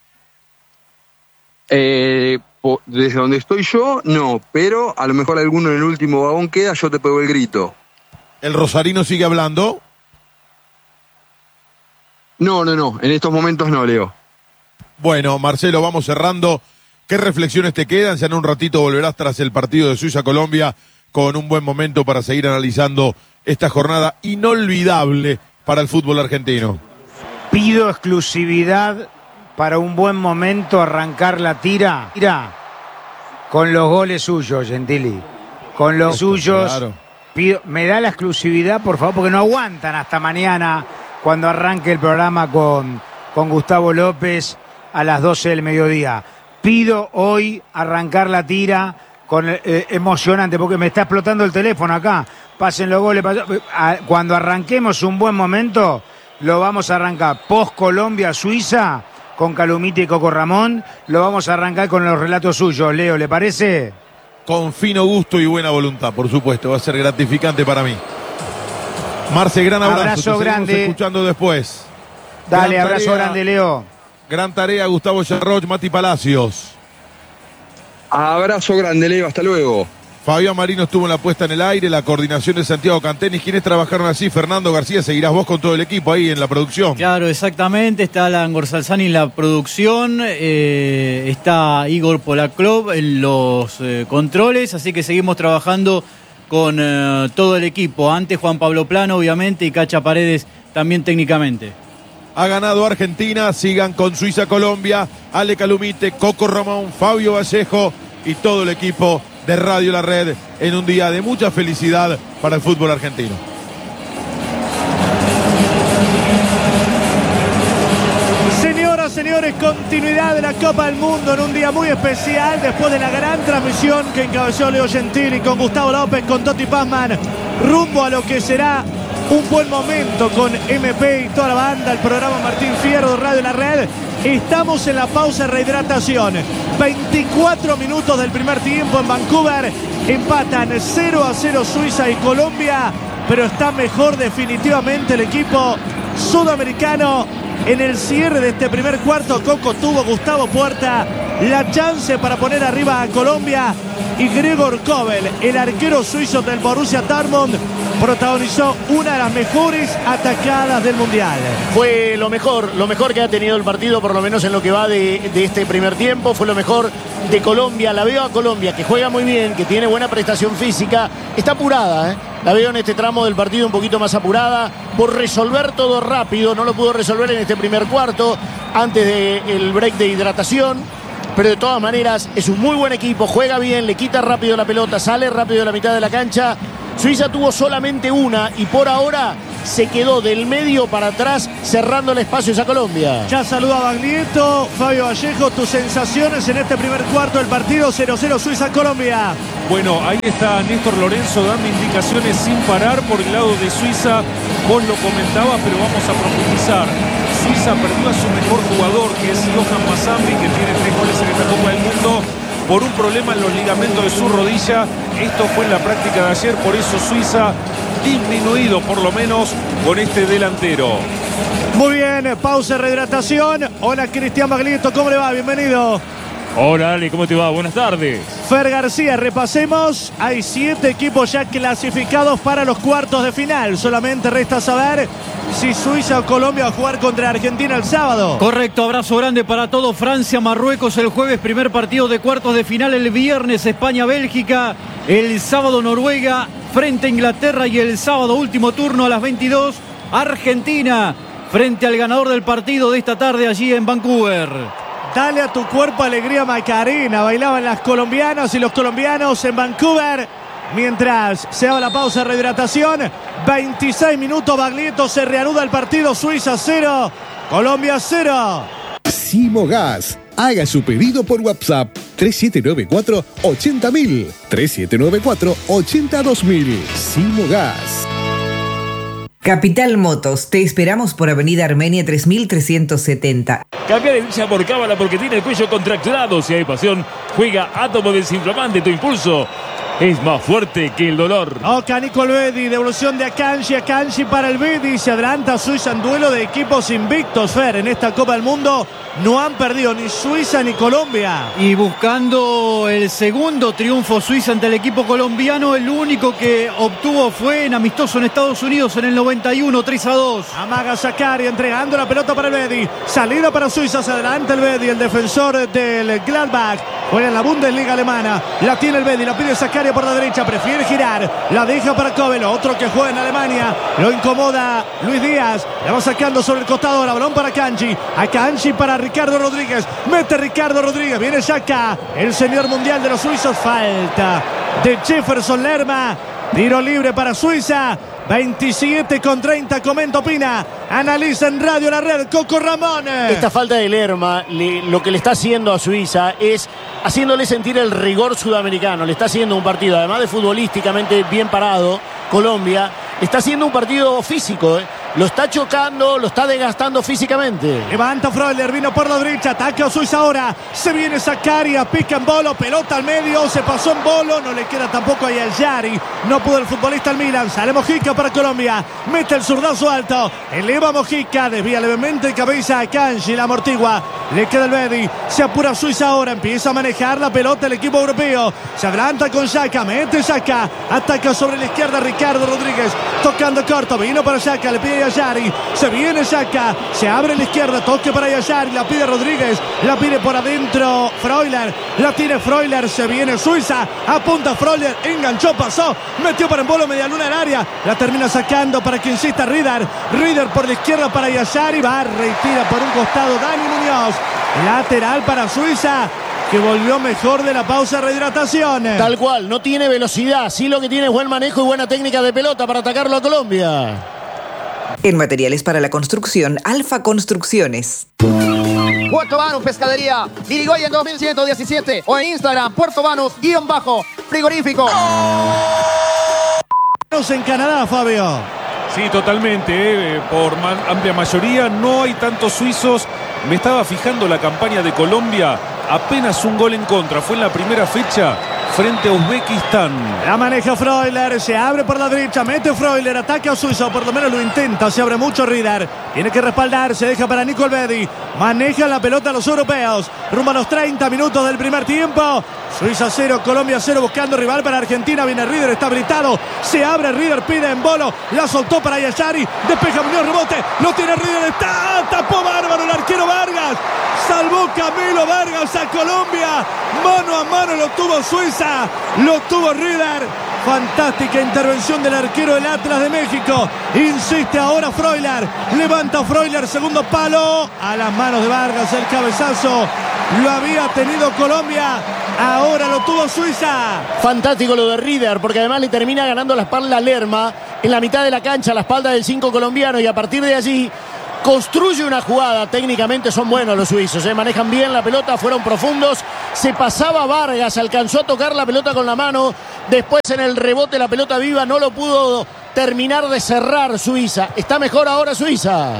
S6: Eh, po, desde donde estoy yo, no, pero a lo mejor alguno en el último vagón queda, yo te pego el grito.
S2: ¿El rosarino sigue hablando?
S6: No, no, no, en estos momentos no, Leo.
S2: Bueno, Marcelo, vamos cerrando. ¿Qué reflexiones te quedan? Ya en un ratito volverás tras el partido de Suiza-Colombia con un buen momento para seguir analizando esta jornada inolvidable para el fútbol argentino.
S1: Pido exclusividad para un buen momento arrancar la tira. Tira con los goles suyos, Gentili. Con los
S2: Esto,
S1: suyos.
S2: claro.
S1: Pido, me da la exclusividad, por favor, porque no aguantan hasta mañana cuando arranque el programa con, con Gustavo López a las doce del mediodía. Pido hoy arrancar la tira con eh, emocionante, porque me está explotando el teléfono acá. Pasen los goles. Pasen, a, cuando arranquemos un buen momento, lo vamos a arrancar post Colombia, Suiza, con Calumite y Coco Ramón. Lo vamos a arrancar con los relatos suyos. Leo, ¿le parece?
S2: Con fino gusto y buena voluntad, por supuesto. Va a ser gratificante para mí. Marce, gran abrazo.
S1: Abrazo
S2: Te
S1: grande.
S2: Escuchando después.
S1: Dale,
S2: Gran
S1: abrazo
S2: tarea,
S1: grande, Leo.
S2: Gran tarea, Gustavo Yarroch, Mati Palacios.
S6: Abrazo grande, Leo, hasta luego.
S2: Fabián Marino estuvo en la puesta en el aire, la coordinación de Santiago Cantenis. ¿Quiénes trabajaron así? Fernando García, seguirás vos con todo el equipo ahí en la producción.
S4: Claro, exactamente. Está Alan Gorsalzani en la producción. Eh, está Igor Polaclov en los eh, controles. Así que seguimos trabajando con eh, todo el equipo. Antes Juan Pablo Plano, obviamente, y Cacha Paredes también técnicamente.
S2: Ha ganado Argentina, sigan con Suiza-Colombia, Ale Calumite, Coco Ramón, Fabio Vallejo y todo el equipo de Radio La Red en un día de mucha felicidad para el fútbol argentino.
S3: Señoras, señores, continuidad de la Copa del Mundo en un día muy especial después de la gran transmisión que encabezó Leo Gentili con Gustavo López, con Toti Pazman, rumbo a lo que será un buen momento con M P y toda la banda, el programa Martín Fierro, Radio La Red. Estamos en la pausa de rehidratación. veinticuatro minutos del primer tiempo en Vancouver. Empatan cero a cero Suiza y Colombia, pero está mejor definitivamente el equipo sudamericano. En el cierre de este primer cuarto, Coco tuvo Gustavo Puerta la chance para poner arriba a Colombia, y Gregor Kobel, el arquero suizo del Borussia Dortmund, protagonizó una de las mejores atacadas del Mundial.
S5: Fue lo mejor, lo mejor que ha tenido el partido, por lo menos en lo que va de, de este primer tiempo. Fue lo mejor de Colombia. La veo a Colombia, que juega muy bien, que tiene buena prestación física. Está apurada, ¿eh? La veo en este tramo del partido un poquito más apurada por resolver todo rápido. No lo pudo resolver en este primer cuarto, antes del break de hidratación. Pero de todas maneras es un muy buen equipo, juega bien, le quita rápido la pelota, sale rápido de la mitad de la cancha. Suiza tuvo solamente una y por ahora se quedó del medio para atrás cerrando el espacio a Colombia.
S3: Ya saluda a Baglietto, Fabio Vallejo, tus sensaciones en este primer cuarto del partido. Cero cero Suiza-Colombia.
S17: Bueno, ahí está Néstor Lorenzo dando indicaciones sin parar por el lado de Suiza. Vos lo comentabas, pero vamos a profundizar. Suiza perdió a su mejor jugador, que es Johan Mazambi, que tiene tres goles en esta Copa del Mundo, por un problema en los ligamentos de su rodilla. Esto fue en la práctica de ayer, por eso Suiza disminuido por lo menos con este delantero.
S3: Muy bien, pausa, rehidratación. Hola, Cristian Baglietto, ¿cómo le va? Bienvenido.
S17: Hola, Ale, ¿cómo te va? Buenas tardes.
S3: Fer García, repasemos. Hay siete equipos ya clasificados para los cuartos de final. Solamente resta saber si Suiza o Colombia va a jugar contra Argentina el sábado.
S4: Correcto, abrazo grande para todos. Francia, Marruecos el jueves, primer partido de cuartos de final. El viernes, España, Bélgica. El sábado, Noruega frente a Inglaterra. Y el sábado, último turno a las veintidós, Argentina frente al ganador del partido de esta tarde allí en Vancouver.
S3: Dale a tu cuerpo alegría, Macarena. Bailaban las colombianas y los colombianos en Vancouver. Mientras se da la pausa de rehidratación, veintiséis minutos, Baglietto, se reanuda el partido. Suiza cero, Colombia cero.
S18: Simogas. Haga su pedido por WhatsApp tres siete nueve cuatro, ochenta mil, tres siete nueve cuatro, ochenta dos mil. Simogas.
S19: Capital Motos, te esperamos por Avenida Armenia tres mil trescientos setenta.
S17: Cambia de dicha por Cábala porque tiene el cuello contracturado. Si hay pasión, juega Átomo Desinflamante. Tu impulso es más fuerte que el dolor.
S3: Oca, Nico Elvedi, devolución de Akanji, Akanji para el Bedi. Se adelanta Suiza en duelo de equipos invictos, Fer, en esta Copa del Mundo. No han perdido ni Suiza ni Colombia.
S4: Y buscando el segundo triunfo Suiza ante el equipo colombiano, el único que obtuvo fue en amistoso en Estados Unidos en el noventa y uno, tres a dos.
S3: Amaga Zakari entregando la pelota para el Bedi. Salida para Suiza, se adelanta el Bedi, el defensor del Gladbach. Juega en la Bundesliga alemana. La tiene el Bedi, la pide Zakari por la derecha, prefiere girar. La deja para Kobelo, otro que juega en Alemania. Lo incomoda Luis Díaz. La va sacando sobre el costado, la balón para Akanji. Akanji para Ricardo Rodríguez, mete Ricardo Rodríguez, viene Xhaka, el señor mundial de los suizos. Falta de Jefferson Lerma, tiro libre para Suiza. veintisiete con treinta, comenta, opina, analiza en Radio La Red, Coco Ramón.
S5: Esta falta de Lerma, le, lo que le está haciendo a Suiza es haciéndole sentir el rigor sudamericano. Le está haciendo un partido, además de futbolísticamente bien parado, Colombia, está haciendo un partido físico, ¿eh? Lo está chocando, lo está desgastando físicamente.
S3: Levanta Freuler, vino por la derecha, ataca a Suiza ahora. Se viene Zakaria, pica en bolo, pelota al medio, se pasó en bolo, no le queda tampoco ahí al Yari. No pudo el futbolista al Milan, sale Mojica para Colombia, mete el zurdazo alto, eleva Mojica, desvía levemente de cabeza a Kanji, la amortigua, le queda el Bedi, se apura Suiza ahora, empieza a manejar la pelota el equipo europeo, se adelanta con Xhaka, mete Xhaka, ataca sobre la izquierda Ricardo Rodríguez, tocando corto, vino para Xhaka, le pide Yashari, se viene Xhaka, se abre la izquierda, toque para Yashari, la pide Rodríguez, la pide por adentro Freuler, la tiene Freuler, se viene Suiza, apunta Freuler, enganchó, pasó, metió para en bolo media luna en área, la termina sacando para que insista Rieder, Rieder por la izquierda para Yashari, barra y tira por un costado Dani Muñoz, lateral para Suiza, que volvió mejor de la pausa de rehidratación.
S5: Tal cual, no tiene velocidad, sí lo que tiene es buen manejo y buena técnica de pelota para atacarlo a Colombia.
S19: En materiales para la construcción, Alfa Construcciones.
S20: Puerto Banús Pescadería, Irigoyen dos mil ciento diecisiete o en Instagram, Puerto Banús, guión bajo, frigorífico.
S3: En Canadá, Fabio.
S17: Sí, totalmente, eh, por ma- amplia mayoría, no hay tantos suizos. Me estaba fijando la campaña de Colombia, apenas un gol en contra, fue en la primera fecha frente a Uzbekistán.
S3: La maneja Freuler, se abre por la derecha, mete Freuler, ataca a Suiza, o por lo menos lo intenta, se abre mucho Rieder, tiene que respaldar, se deja para Nico Elvedi, maneja la pelota a los europeos, rumbo a los treinta minutos del primer tiempo, Suiza cero, Colombia cero, buscando rival para Argentina, viene Rieder, está habilitado, se abre Rieder, pide en bolo, la soltó para Yashari, despeja Muñoz, rebote, lo tiene Rieder, está, tapó bárbaro el arquero Vargas, salvó Camilo Vargas a Colombia, mano a mano lo tuvo Suiza, lo tuvo Rieder, fantástica intervención del arquero del Atlas de México, insiste ahora Freuler, levanta Freuler, segundo palo, a las manos de Vargas, el cabezazo, lo había tenido Colombia, ahora lo tuvo Suiza.
S5: Fantástico lo de Rieder, porque además le termina ganando la espalda a Lerma, en la mitad de la cancha a la espalda del cinco colombiano y a partir de allí construye una jugada. Técnicamente son buenos los suizos, ¿eh? Manejan bien la pelota, fueron profundos. Se pasaba Vargas, alcanzó a tocar la pelota con la mano. Después en el rebote la pelota viva no lo pudo terminar de cerrar Suiza. Está mejor ahora Suiza.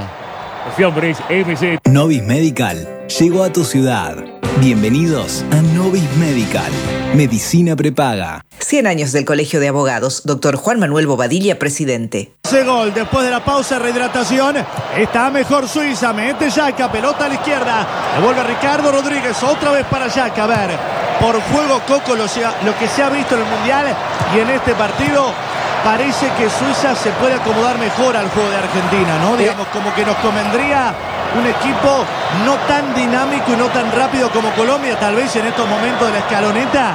S21: Novis Medical llegó a tu ciudad. Bienvenidos a Novis Medical, medicina prepaga.
S19: cien años del Colegio de Abogados, doctor Juan Manuel Bobadilla, presidente.
S3: Ese gol después de la pausa, rehidratación. Está mejor Suiza, mete Yaka, pelota a la izquierda. Devuelve Ricardo Rodríguez, otra vez para Yaka. A ver, por juego Coco lo, lo que se ha visto en el Mundial y en este partido. Parece que Suiza se puede acomodar mejor al juego de Argentina, ¿no? Digamos, como que nos convendría un equipo no tan dinámico y no tan rápido como Colombia, tal vez en estos momentos de la escaloneta.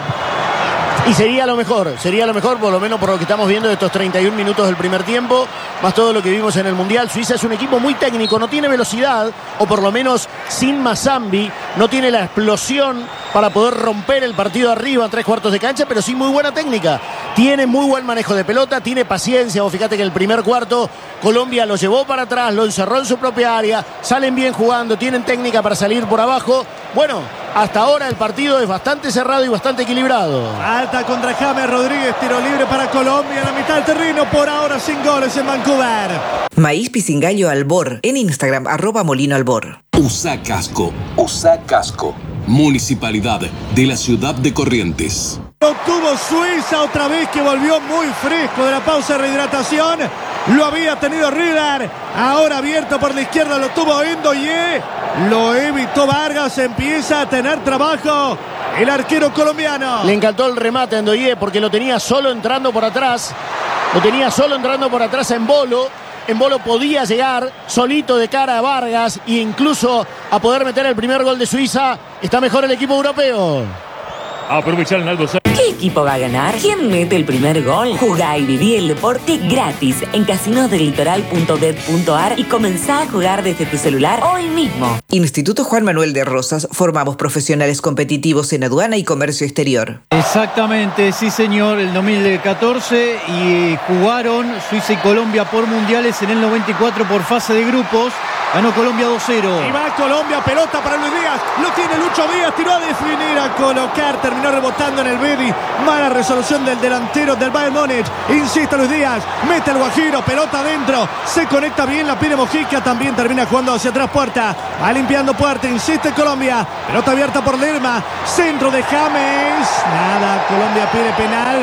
S5: Y sería lo mejor, sería lo mejor, por lo menos por lo que estamos viendo de estos treinta y un minutos del primer tiempo, más todo lo que vimos en el Mundial. Suiza es un equipo muy técnico, no tiene velocidad, o por lo menos sin Mazambi, no tiene la explosión para poder romper el partido arriba en tres cuartos de cancha, pero sí muy buena técnica. Tiene muy buen manejo de pelota, tiene paciencia. Vos fíjate que el primer cuarto Colombia lo llevó para atrás, lo encerró en su propia área, salen bien jugando, tienen técnica para salir por abajo. Bueno, hasta ahora el partido es bastante cerrado y bastante equilibrado.
S3: Alta contra James Rodríguez, tiro libre para Colombia en la mitad del terreno, por ahora sin goles en Vancouver.
S19: Maíz Pisingallo Albor, en Instagram, arroba Molino Albor.
S22: Usa casco, usa casco. Municipalidad de la ciudad de Corrientes.
S3: Obtuvo Suiza otra vez, que volvió muy fresco de la pausa de rehidratación. Lo había tenido Rieder, ahora abierto por la izquierda, lo tuvo Endoye. Lo evitó Vargas, empieza a tener trabajo el arquero colombiano.
S5: Le encantó el remate a Endoye porque lo tenía solo entrando por atrás. Lo tenía solo entrando por atrás en Bolo. En Bolo podía llegar solito de cara a Vargas e incluso a poder meter el primer gol de Suiza. Está mejor el equipo europeo.
S23: Aprovechar el Naldo. ¿Qué equipo va a ganar? ¿Quién mete el primer gol? Jugá y viví el deporte gratis en casinos del litoral punto bet punto ar y comenzá a jugar desde tu celular hoy mismo.
S19: Instituto Juan Manuel de Rosas, formamos profesionales competitivos en aduana y comercio exterior.
S4: Exactamente, sí señor, el dos mil catorce y jugaron Suiza y Colombia por mundiales en el noventa y cuatro por fase de grupos. Ganó Colombia dos cero.
S3: Y va Colombia, pelota para Luis Díaz. Lo tiene Lucho Díaz, tiró a definir, a colocar, terminó rebotando en el Bedi. Mala resolución del delantero del Bayern Múnich. Insiste Luis Díaz, mete el Guajiro, pelota adentro. Se conecta bien, la pide Mojica, también termina jugando hacia atrás Puerta. Va limpiando Puerta, insiste Colombia. Pelota abierta por Lerma, centro de James. Nada, Colombia pide penal.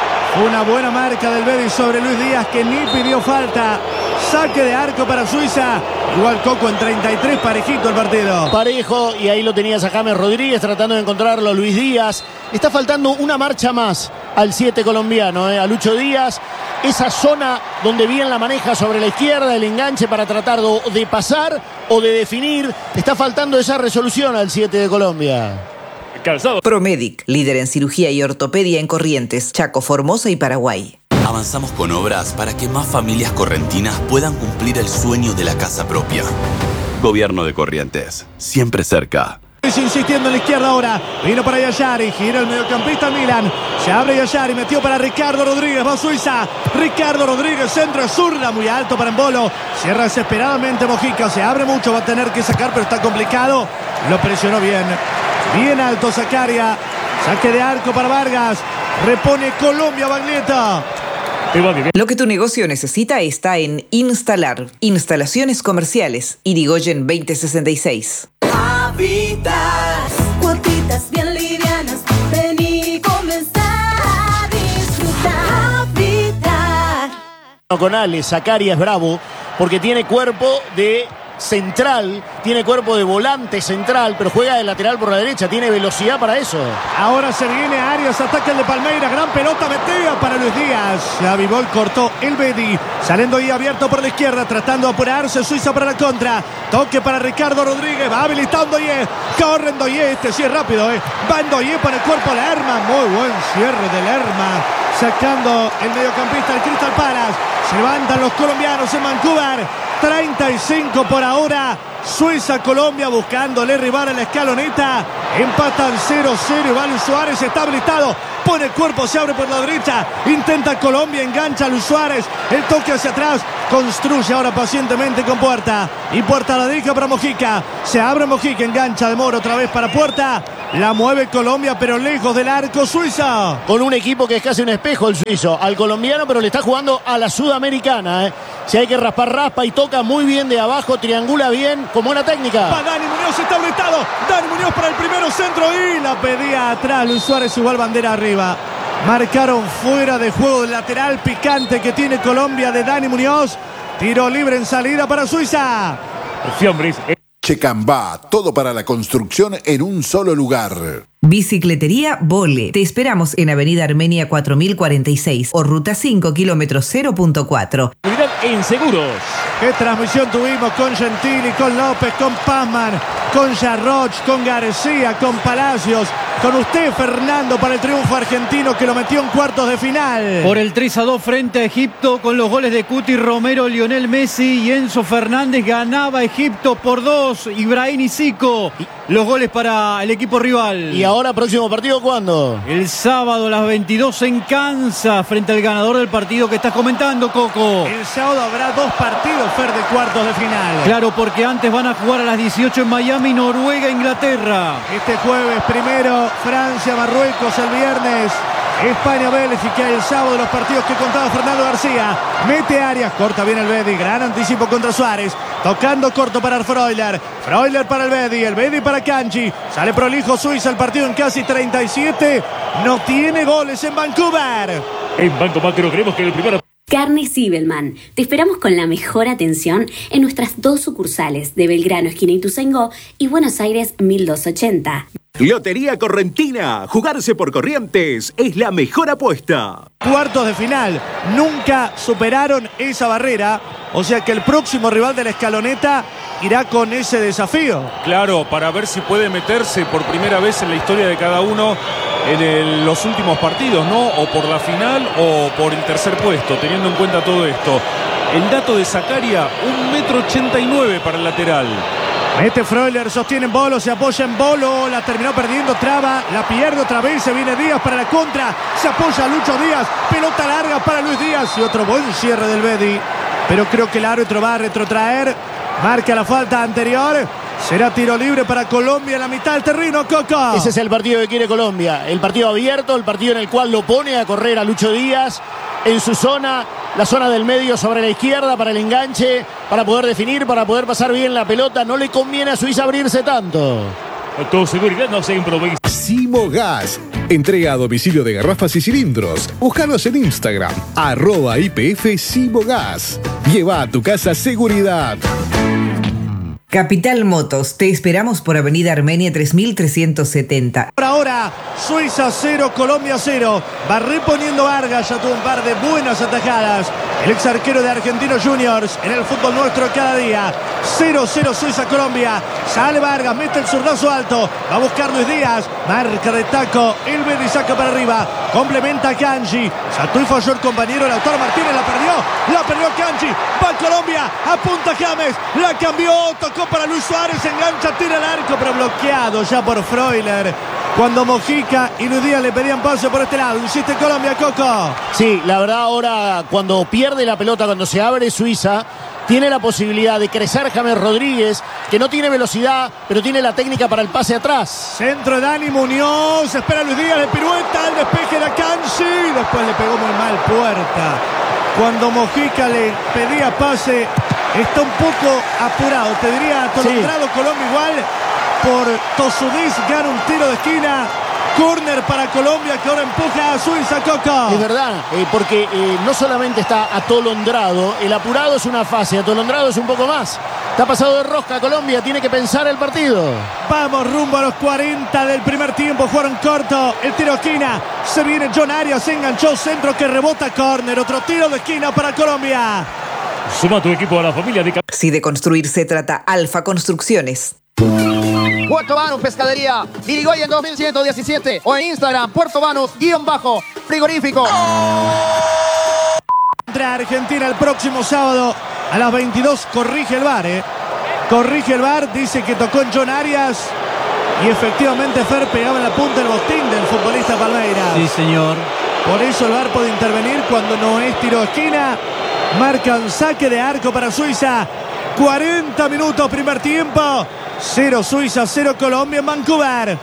S3: Una buena marca del Bedi sobre Luis Díaz, que ni pidió falta. Saque de arco para Suiza. Igual Coco en treinta y tres, parejito el partido.
S5: Parejo, y ahí lo tenías a James Rodríguez tratando de encontrarlo. Luis Díaz. Está faltando una marcha más al siete colombiano, eh, a Lucho Díaz. Esa zona donde bien la maneja sobre la izquierda, el enganche para tratar de, de pasar o de definir. Está faltando esa resolución al siete de Colombia.
S19: Calzado. Promedic, líder en cirugía y ortopedia en Corrientes, Chaco, Formosa y Paraguay.
S22: Avanzamos con obras para que más familias correntinas puedan cumplir el sueño de la casa propia. Gobierno de Corrientes, siempre cerca.
S3: Insistiendo en la izquierda ahora, vino para Yayari, gira el mediocampista Milan, se abre Yayari, metió para Ricardo Rodríguez, va Suiza, Ricardo Rodríguez, centro zurda, muy alto para Embolo, cierra desesperadamente Mojica, se abre mucho, va a tener que sacar, pero está complicado, lo presionó bien, bien alto Zacaria, saque de arco para Vargas, repone Colombia Baglieta.
S19: Lo que tu negocio necesita está en Instalar, instalaciones comerciales, Irigoyen veinte sesenta y seis.
S24: Habitas, cuotitas bien livianas, ven y comenzar a disfrutar. Habitar.
S5: Con Ale, Zacaria es bravo porque tiene cuerpo de central, tiene cuerpo de volante central, pero juega de lateral por la derecha, tiene velocidad para eso.
S3: Ahora se viene Arias, ataca el de Palmeiras, gran pelota metida para Luis Díaz. Avivol cortó el Bedi, saliendo ahí abierto por la izquierda, tratando de apurarse Suiza para la contra. Toque para Ricardo Rodríguez, va habilitando Ndoye, corre Ndoye, este sí es rápido, eh. Va Ndoye para el cuerpo de Lerma, muy buen cierre de Lerma, sacando el mediocampista del Crystal Palace. Se levantan los colombianos en Vancouver, treinta y cinco por ahora. Suiza-Colombia buscándole rival a la escaloneta. Empatan cero cero. Iván Suárez está habilitado. pone el cuerpo, se abre por la derecha, intenta Colombia, engancha a Luis Suárez, el toque hacia atrás, construye ahora pacientemente con Puerta, y Puerta la deja para Mojica, se abre Mojica, engancha de Moro otra vez para Puerta, la mueve Colombia pero lejos del arco Suiza.
S5: Con un equipo que es casi un espejo el suizo, al colombiano, pero le está jugando a la sudamericana, ¿eh? Si hay que raspar, raspa y toca muy bien de abajo, triangula bien, con buena técnica.
S3: Va Dani Muñoz, está habilitado, Dani Muñoz para el primero centro y la pedía atrás, Luis Suárez igual bandera arriba. Marcaron fuera de juego del lateral picante que tiene Colombia de Dani Muñoz. Tiro libre en salida para Suiza.
S7: Fiambres. Checambá, todo para la construcción en un solo lugar.
S19: Bicicletería Vole. Te esperamos en Avenida Armenia cuatro mil cuarenta y seis o Ruta cinco, kilómetro cero punto cuatro.
S3: Unidad en seguros. Qué transmisión tuvimos con Gentili, con López, con Pazman, con Jarroch, con García, con Palacios, con usted, Fernando, para el triunfo argentino que lo metió en cuartos de final.
S4: Por el tres a dos frente a Egipto con los goles de Cuti Romero, Lionel Messi y Enzo Fernández. Ganaba Egipto por dos. Ibrahim y Zico. Los goles para el equipo rival.
S5: ¿Y ahora próximo partido cuándo?
S4: El sábado a las veintidós en Kansas frente al ganador del partido que estás comentando, Coco.
S3: El sábado habrá dos partidos, Fer, de cuartos de final.
S4: Claro, porque antes van a jugar a las dieciocho en Miami, Noruega, Inglaterra.
S3: Este jueves primero Francia, Marruecos, el viernes España, Bélgica, el sábado los partidos que contaba Fernando García. Mete Arias, corta bien el Bedi, gran anticipo contra Suárez, tocando corto para Freuler, Freuler para el Bedi, el Bedi para Kanji, sale prolijo Suiza, el partido en casi treinta y siete, no tiene goles en Vancouver.
S17: En Banco Macro creemos que el primero...
S8: Carne Zibelman. Te esperamos con la mejor atención en nuestras dos sucursales de Belgrano, esquina Ituzaingó, y Buenos Aires mil doscientos ochenta.
S9: Lotería Correntina. Jugarse por Corrientes es la mejor apuesta.
S3: Cuartos de final. Nunca superaron esa barrera. O sea que el próximo rival de la escaloneta irá con ese desafío.
S17: Claro, para ver si puede meterse por primera vez en la historia de cada uno en el, los últimos partidos, ¿no? O por la final o por el tercer puesto, teniendo en cuenta todo esto. El dato de Zacaria, un metro ochenta y nueve para el lateral.
S3: Mete Freuler, sostiene en Bolo, se apoya en Bolo, la terminó perdiendo, traba, la pierde otra vez, se viene Díaz para la contra, se apoya Lucho Díaz, pelota larga para Luis Díaz y otro buen cierre del Bedi. Pero creo que el árbitro va a retrotraer, marca la falta anterior, será tiro libre para Colombia en la mitad del terreno, Coco.
S5: Ese es el partido que quiere Colombia, el partido abierto, el partido en el cual lo pone a correr a Lucho Díaz en su zona, la zona del medio sobre la izquierda para el enganche, para poder definir, para poder pasar bien la pelota. No le conviene a Suiza abrirse tanto.
S7: Con seguridad no se improvisa. Simo Gas. Entrega a domicilio de garrafas y cilindros. Búscanos en Instagram, arroba I P F Simo Gas. Lleva a tu casa seguridad.
S19: Capital Motos, te esperamos por Avenida Armenia tres mil trescientos setenta.
S3: Por ahora, Suiza cero, Colombia cero. Va reponiendo Vargas, ya tuvo un par de buenas atajadas. El ex arquero de Argentinos Juniors en el fútbol nuestro cada día. cero cero Suiza-Colombia. Sale Vargas, mete el zurdazo alto. Va a buscar Luis Díaz. Marca de taco. El Bedi saca para arriba. Complementa Kanji. Saltó y falló el compañero. Lautaro Martínez la perdió. La perdió Kanji. Va Colombia. Apunta James. La cambió. Tocó para Luis Suárez. Engancha, tira el arco. Pero bloqueado ya por Freuler. Cuando Mojica y Luis Díaz le pedían pase por este lado. Insiste Colombia, Coco.
S5: Sí, la verdad ahora cuando pierde la pelota, cuando se abre Suiza, tiene la posibilidad de crecer James Rodríguez, que no tiene velocidad, pero tiene la técnica para el pase atrás.
S3: Centro de Dani Muñoz, espera Luis Díaz, de pirueta, el despeje de Kanji, después le pegó muy mal Puerta. Cuando Mojica le pedía pase, está un poco apurado, te diría atolondrado. Sí. Colombia igual, por Tosudís gana un tiro de esquina. Corner para Colombia que ahora empuja a Suiza, Coco.
S5: Es verdad, eh, porque eh, no solamente está atolondrado, el apurado es una fase, atolondrado es un poco más. Está pasado de rosca Colombia, tiene que pensar el partido.
S3: Vamos rumbo a los cuarenta del primer tiempo, jugaron corto, el tiro de esquina, se viene John Arias, se enganchó, centro que rebota, corner, otro tiro de esquina para Colombia.
S7: Suma tu equipo a la familia de...
S19: Si de construir se trata, Alfa Construcciones.
S20: Puerto Banús Pescadería, Dirigoyen dos mil ciento diecisiete o en Instagram, Puerto Banús, guión bajo, frigorífico.
S3: Contra Argentina el próximo sábado a las veintidós, corrige el V A R, eh. Corrige el V A R, dice que tocó en John Arias. Y efectivamente Fer pegaba en la punta el botín del futbolista Palmeiras.
S4: Sí, señor.
S3: Por eso el V A R puede intervenir cuando no es tiro de esquina. Marcan saque de arco para Suiza. cuarenta minutos primer tiempo. cero Suiza, cero Colombia en Vancouver.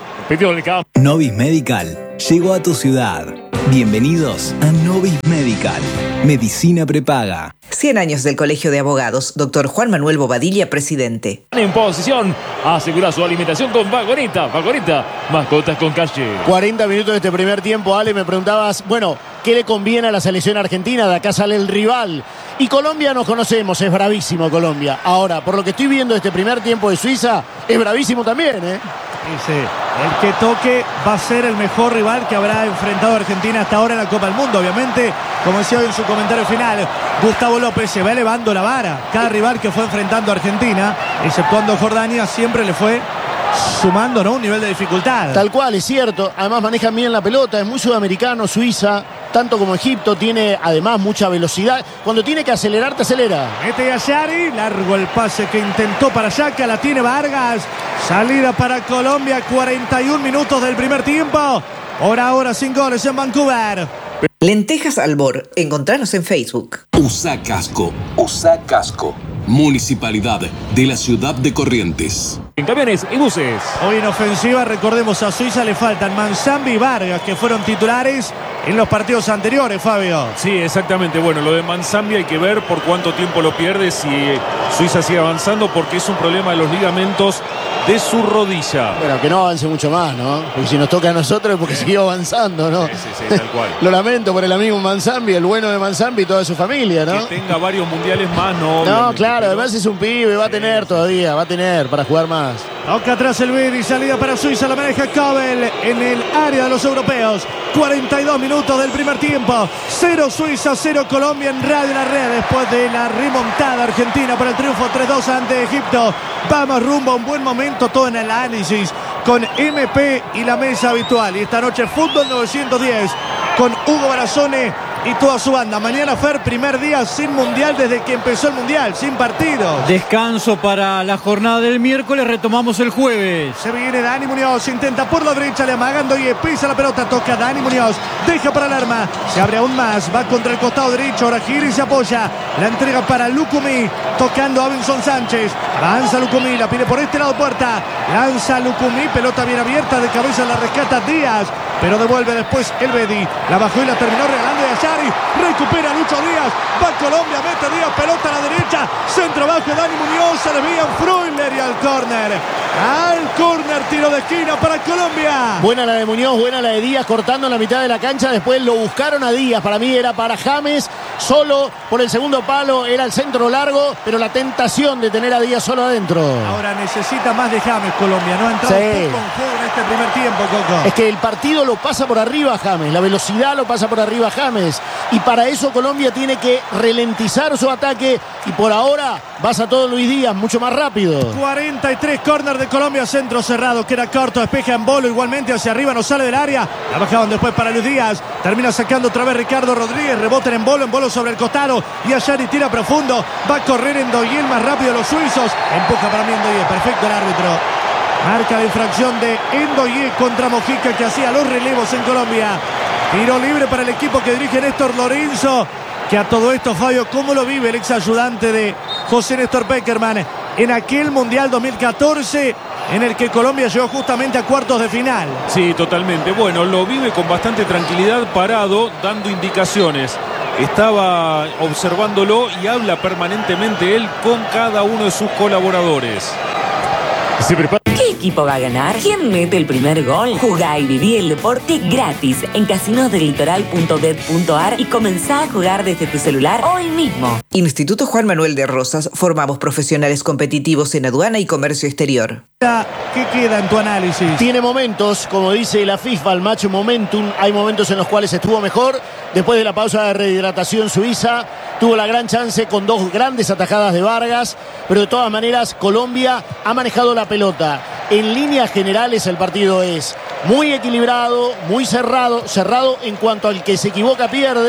S21: Novis Medical llegó a tu ciudad. Bienvenidos a Novis Medical. Medicina prepaga.
S19: cien años del Colegio de Abogados. Doctor Juan Manuel Bobadilla, presidente.
S11: En posición, asegura su alimentación con Vagonita. Vagonita, mascotas con calle.
S5: cuarenta minutos de este primer tiempo, Ale, me preguntabas, bueno, ¿qué le conviene a la selección argentina? De acá sale el rival. Y Colombia nos conocemos, es bravísimo Colombia. Ahora, por lo que estoy viendo de este primer tiempo de Suiza, es bravísimo también, ¿eh?
S3: Dice, el que toque va a ser el mejor rival que habrá enfrentado a Argentina hasta ahora en la Copa del Mundo. Obviamente, como decía hoy en su comentario final, Gustavo López se va elevando la vara. Cada rival que fue enfrentando a Argentina, exceptuando Jordania, siempre le fue sumando, ¿no?, un nivel de dificultad.
S5: Tal cual, es cierto. Además manejan bien la pelota, es muy sudamericano, Suiza, tanto como Egipto, tiene además mucha velocidad. Cuando tiene que acelerar, te acelera.
S3: Mete Yashari, largo el pase que intentó para Yaka, la tiene Vargas. Salida para Colombia, cuarenta y un minutos del primer tiempo. Hora ahora sin goles en Vancouver.
S19: Lentejas Albor, encontranos en Facebook.
S12: Usa casco, usa casco. Municipalidad de la ciudad de Corrientes.
S11: En camiones y buses.
S3: Hoy en ofensiva, recordemos, a Suiza le faltan Manzambi y Vargas, que fueron titulares en los partidos anteriores, Fabio.
S17: Sí, exactamente. Bueno, lo de Manzambi hay que ver por cuánto tiempo lo pierde si Suiza sigue avanzando, porque es un problema de los ligamentos de su rodilla.
S5: Bueno, que no avance mucho más, ¿no? Porque si nos toca a nosotros es porque siguió avanzando, ¿no?
S17: Sí, sí, sí, tal cual.
S5: Lo lamento por el amigo Manzambi, el bueno de Manzambi y toda su familia, ¿no?
S17: Que tenga varios mundiales más, ¿no?
S5: No, claro, además es un pibe, va a tener todavía, va a tener para jugar más.
S3: Toca atrás el Bedi, salida para Suiza, la maneja Cobel en el área de los europeos. cuarenta y dos minutos del primer tiempo. Cero Suiza, cero Colombia en Radio La Red después de la remontada argentina por el triunfo tres dos ante Egipto. Vamos rumbo a un buen momento, todo en el análisis con M P y la mesa habitual. Y esta noche Fútbol novecientos diez con Hugo Barazone y toda su banda. Mañana, Fer, primer día sin mundial desde que empezó el mundial, sin partido.
S4: Descanso para la jornada del miércoles, retomamos el jueves.
S3: Se viene Dani Muñoz, intenta por la derecha, le amagando y pisa la pelota, toca Dani Muñoz, deja para Lerma, se abre aún más, va contra el costado derecho, ahora gira y se apoya, la entrega para Lucumí, tocando a Abenson Sánchez, avanza Lucumí, la pide por este lado Puerta, lanza Lucumí, pelota bien abierta, de cabeza la rescata Díaz, pero devuelve después el Bedi, la bajó y la terminó regalando a Yashari, recupera Lucho Díaz, va Colombia, mete Díaz, pelota a la derecha, centro bajo Dani Muñoz, se desvía Freuler y al córner, al córner, tiro de esquina para Colombia.
S5: Buena la de Muñoz, buena la de Díaz, cortando en la mitad de la cancha, después lo buscaron a Díaz, para mí era para James, solo por el segundo palo, era el centro largo, pero la tentación de tener a Díaz solo adentro.
S3: Ahora necesita más de James Colombia, no ha entrado
S5: Sí.
S3: poco en juego en este primer tiempo, Coco.
S5: Es que el partido lo pasa por arriba James, la velocidad lo pasa por arriba James, y para eso Colombia tiene que ralentizar su ataque, y por ahora vas a todo Luis Díaz, mucho más rápido.
S3: cuarenta y tres, córner de Colombia, centro cerrado, queda corto, despeja en Bolo, igualmente hacia arriba, no sale del área, la bajaban después para Luis Díaz, termina sacando otra vez Ricardo Rodríguez, reboten en Bolo, en Bolo sobre el costado, y Yashari tira profundo, va a correr Endoyé, el más rápido de los suizos, empuja para mí Endoyé, perfecto el árbitro. Marca la infracción de Endoyé contra Mojica, que hacía los relevos en Colombia. Tiro libre para el equipo que dirige Néstor Lorenzo, que a todo esto, Fabio, ¿cómo lo vive el ex ayudante de José Néstor Peckerman en aquel Mundial dos mil catorce en el que Colombia llegó justamente a cuartos de final?
S17: Sí, totalmente. Bueno, lo vive con bastante tranquilidad, parado, dando indicaciones. Estaba observándolo y habla permanentemente él con cada uno de sus colaboradores.
S11: Se prepara.
S23: ¿Qué equipo va a ganar? ¿Quién mete el primer gol? Jugá y viví el deporte gratis en casinos del litoral punto bet punto ar y comenzá a jugar desde tu celular hoy mismo.
S19: Instituto Juan Manuel de Rosas, formamos profesionales competitivos en aduana y comercio exterior.
S3: ¿Qué queda en tu análisis?
S5: Tiene momentos, como dice la FIFA, el match momentum. Hay momentos en los cuales estuvo mejor. Después de la pausa de rehidratación Suiza, tuvo la gran chance con dos grandes atajadas de Vargas. Pero de todas maneras, Colombia ha manejado la pelota. En líneas generales el partido es muy equilibrado, muy cerrado. Cerrado en cuanto al que se equivoca pierde.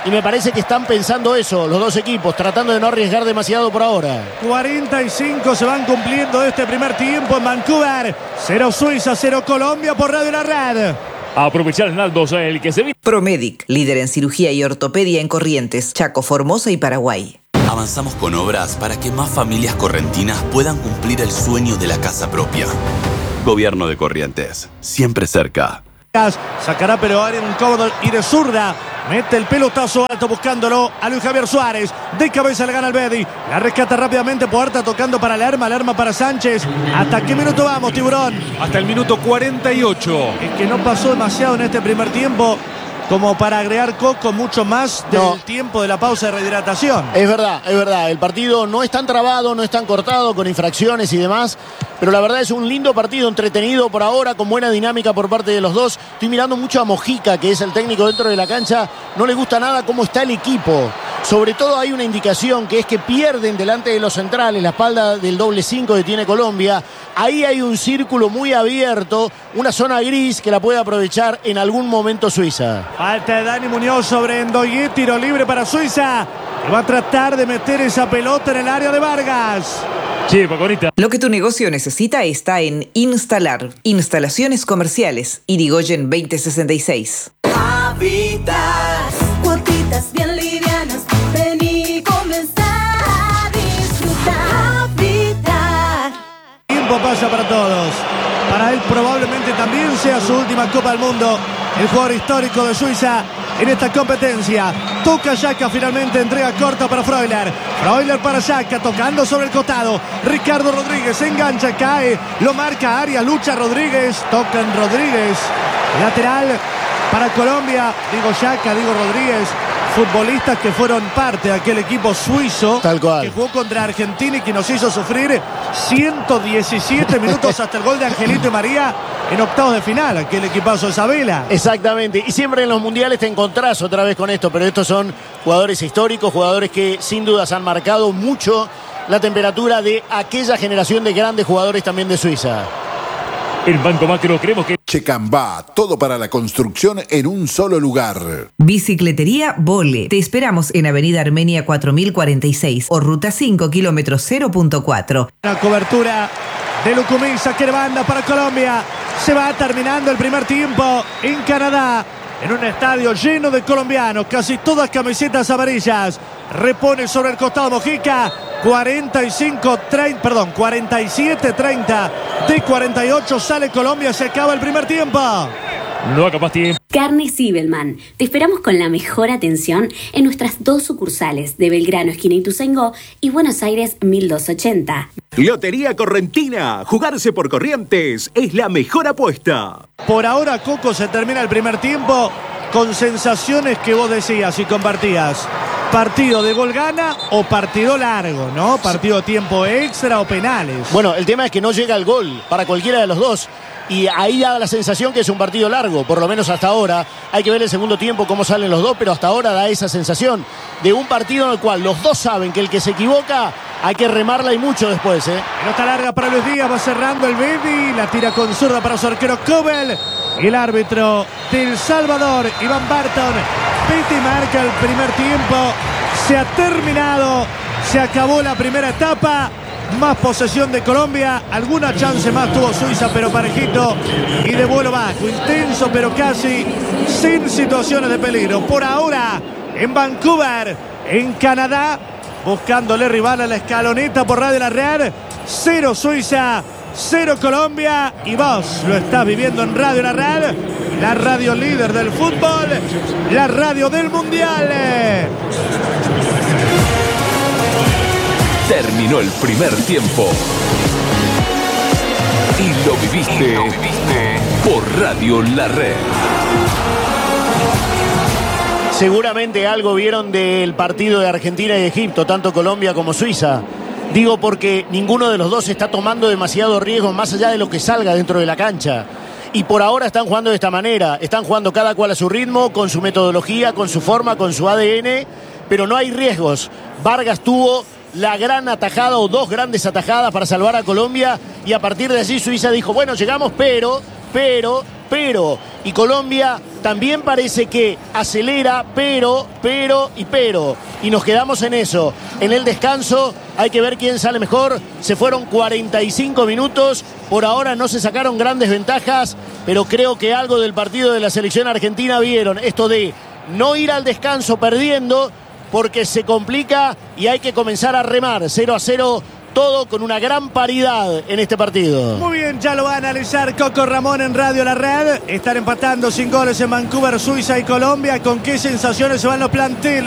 S5: y me parece que están pensando eso, los dos equipos, tratando de no arriesgar demasiado por ahora.
S3: cuarenta y cinco se van cumpliendo este primer tiempo en Vancouver. Cero Suiza, cero Colombia por Radio La Red.
S11: Aprovechar Naldo, el que se viene.
S19: Promedic, líder en cirugía y ortopedia en Corrientes, Chaco, Formosa y Paraguay.
S22: Avanzamos con obras para que más familias correntinas puedan cumplir el sueño de la casa propia. Gobierno de Corrientes, siempre cerca.
S3: Sacará pero área en un cómodo y de zurda. Mete el pelotazo alto buscándolo a Luis Javier Suárez. De cabeza le gana al Bedi. La rescata rápidamente Puerta tocando para Lerma. Lerma para Sánchez. ¿Hasta qué minuto vamos, Tiburón?
S17: Hasta el minuto cuarenta y ocho.
S3: Es que no pasó demasiado en este primer tiempo como para agregar Coco mucho más del no. tiempo de la pausa de rehidratación.
S5: Es verdad, es verdad. El partido no es tan trabado, no es tan cortado con infracciones y demás. Pero la verdad es un lindo partido, entretenido por ahora, con buena dinámica por parte de los dos. Estoy mirando mucho a Mojica, que es el técnico dentro de la cancha. No le gusta nada cómo está el equipo. Sobre todo hay una indicación que es que pierden delante de los centrales, la espalda del doble cinco que tiene Colombia. Ahí hay un círculo muy abierto, una zona gris que la puede aprovechar en algún momento Suiza.
S3: Falta de Dani Muñoz sobre Ndoye, tiro libre para Suiza. Que va a tratar de meter esa pelota en el área de Vargas.
S11: Sí, Pacorita.
S19: Lo que tu negocio necesita está en Instalar. Instalaciones comerciales. Irigoyen veinte sesenta y seis.
S24: Habitas, cuotitas bien livianas. Vení, comenzar a disfrutar. Habitar.
S3: Tiempo pasa para todos. Para él probablemente también sea su última Copa del Mundo. El jugador histórico de Suiza en esta competencia. Toca Xhaka finalmente, entrega corta para Freuler. Freuler para Xhaka, tocando sobre el costado. Ricardo Rodríguez engancha, cae, lo marca Arias, lucha Rodríguez, toca en Rodríguez. Lateral para Colombia, digo Xhaka, digo Rodríguez. Futbolistas que fueron parte de aquel equipo suizo.
S5: Tal cual.
S3: Que jugó contra Argentina y que nos hizo sufrir ciento diecisiete minutos hasta el gol de Angelito y María en octavos de final, aquel equipazo de Isabela.
S5: Exactamente, y siempre en los mundiales te encontrás otra vez con esto, pero estos son jugadores históricos, jugadores que sin dudas han marcado mucho la temperatura de aquella generación de grandes jugadores también de Suiza.
S11: En Banco Macro creemos que
S10: Checambá, todo para la construcción en un solo lugar.
S19: Bicicletería Vole. Te esperamos en Avenida Armenia cuatro mil cuarenta y seis o Ruta cinco, kilómetro cero punto cuatro.
S3: La cobertura de Lucumí, saque de banda para Colombia. Se va terminando el primer tiempo en Canadá, en un estadio lleno de colombianos, casi todas camisetas amarillas. Repone sobre el costado Mojica. cuarenta y cinco treinta, perdón, cuarenta y siete treinta de cuarenta y ocho sale Colombia, se acaba el primer tiempo.
S11: No acabas tiempo.
S8: Carne Zibelman. Te esperamos con la mejor atención en nuestras dos sucursales de Belgrano, esquina Ituzaingó, y Buenos Aires mil doscientos ochenta.
S9: Lotería Correntina. Jugarse por Corrientes es la mejor apuesta.
S3: Por ahora, Coco, se termina el primer tiempo con sensaciones que vos decías y compartías. Partido de gol gana o partido largo, ¿no? Partido de tiempo extra o penales.
S5: Bueno, el tema es que no llega el gol para cualquiera de los dos. Y ahí da la sensación que es un partido largo, por lo menos hasta ahora. Hay que ver el segundo tiempo cómo salen los dos, pero hasta ahora da esa sensación de un partido en el cual los dos saben que el que se equivoca hay que remarla y mucho después, ¿eh?
S3: Pelota larga para Luis Díaz, va cerrando el Bedi, la tira con zurda para su arquero Kobel. El árbitro del Salvador, Iván Barton, Piti marca el primer tiempo. Se ha terminado, se acabó la primera etapa. Más posesión de Colombia, alguna chance más tuvo Suiza, pero parejito y de vuelo bajo, intenso pero casi sin situaciones de peligro. Por ahora en Vancouver, en Canadá, buscándole rival a la escaloneta por Radio La Red. Cero Suiza, cero Colombia, y vos lo estás viviendo en Radio La Red, la radio líder del fútbol, la radio del mundial.
S22: Terminó el primer tiempo. Y lo viviste, y lo viviste por Radio La Red.
S5: Seguramente algo vieron del partido de Argentina y Egipto, tanto Colombia como Suiza. Digo porque ninguno de los dos está tomando demasiado riesgo más allá de lo que salga dentro de la cancha. Y por ahora están jugando de esta manera. Están jugando cada cual a su ritmo, con su metodología, con su forma, con su A D N. Pero no hay riesgos. Vargas tuvo la gran atajada o dos grandes atajadas para salvar a Colombia, y a partir de allí Suiza dijo, bueno, llegamos, pero, pero pero. Y Colombia también parece que acelera, pero, pero y pero. Y nos quedamos en eso. En el descanso hay que ver quién sale mejor. Se fueron cuarenta y cinco minutos. Por ahora no se sacaron grandes ventajas, pero creo que algo del partido de la selección argentina vieron. Esto de no ir al descanso perdiendo, porque se complica y hay que comenzar a remar. cero a cero. Todo con una gran paridad en este partido.
S3: Muy bien, ya lo va a analizar Coco Ramón en Radio La Red. Están empatando sin goles en Vancouver, Suiza y Colombia. ¿Con qué sensaciones se van los planteles?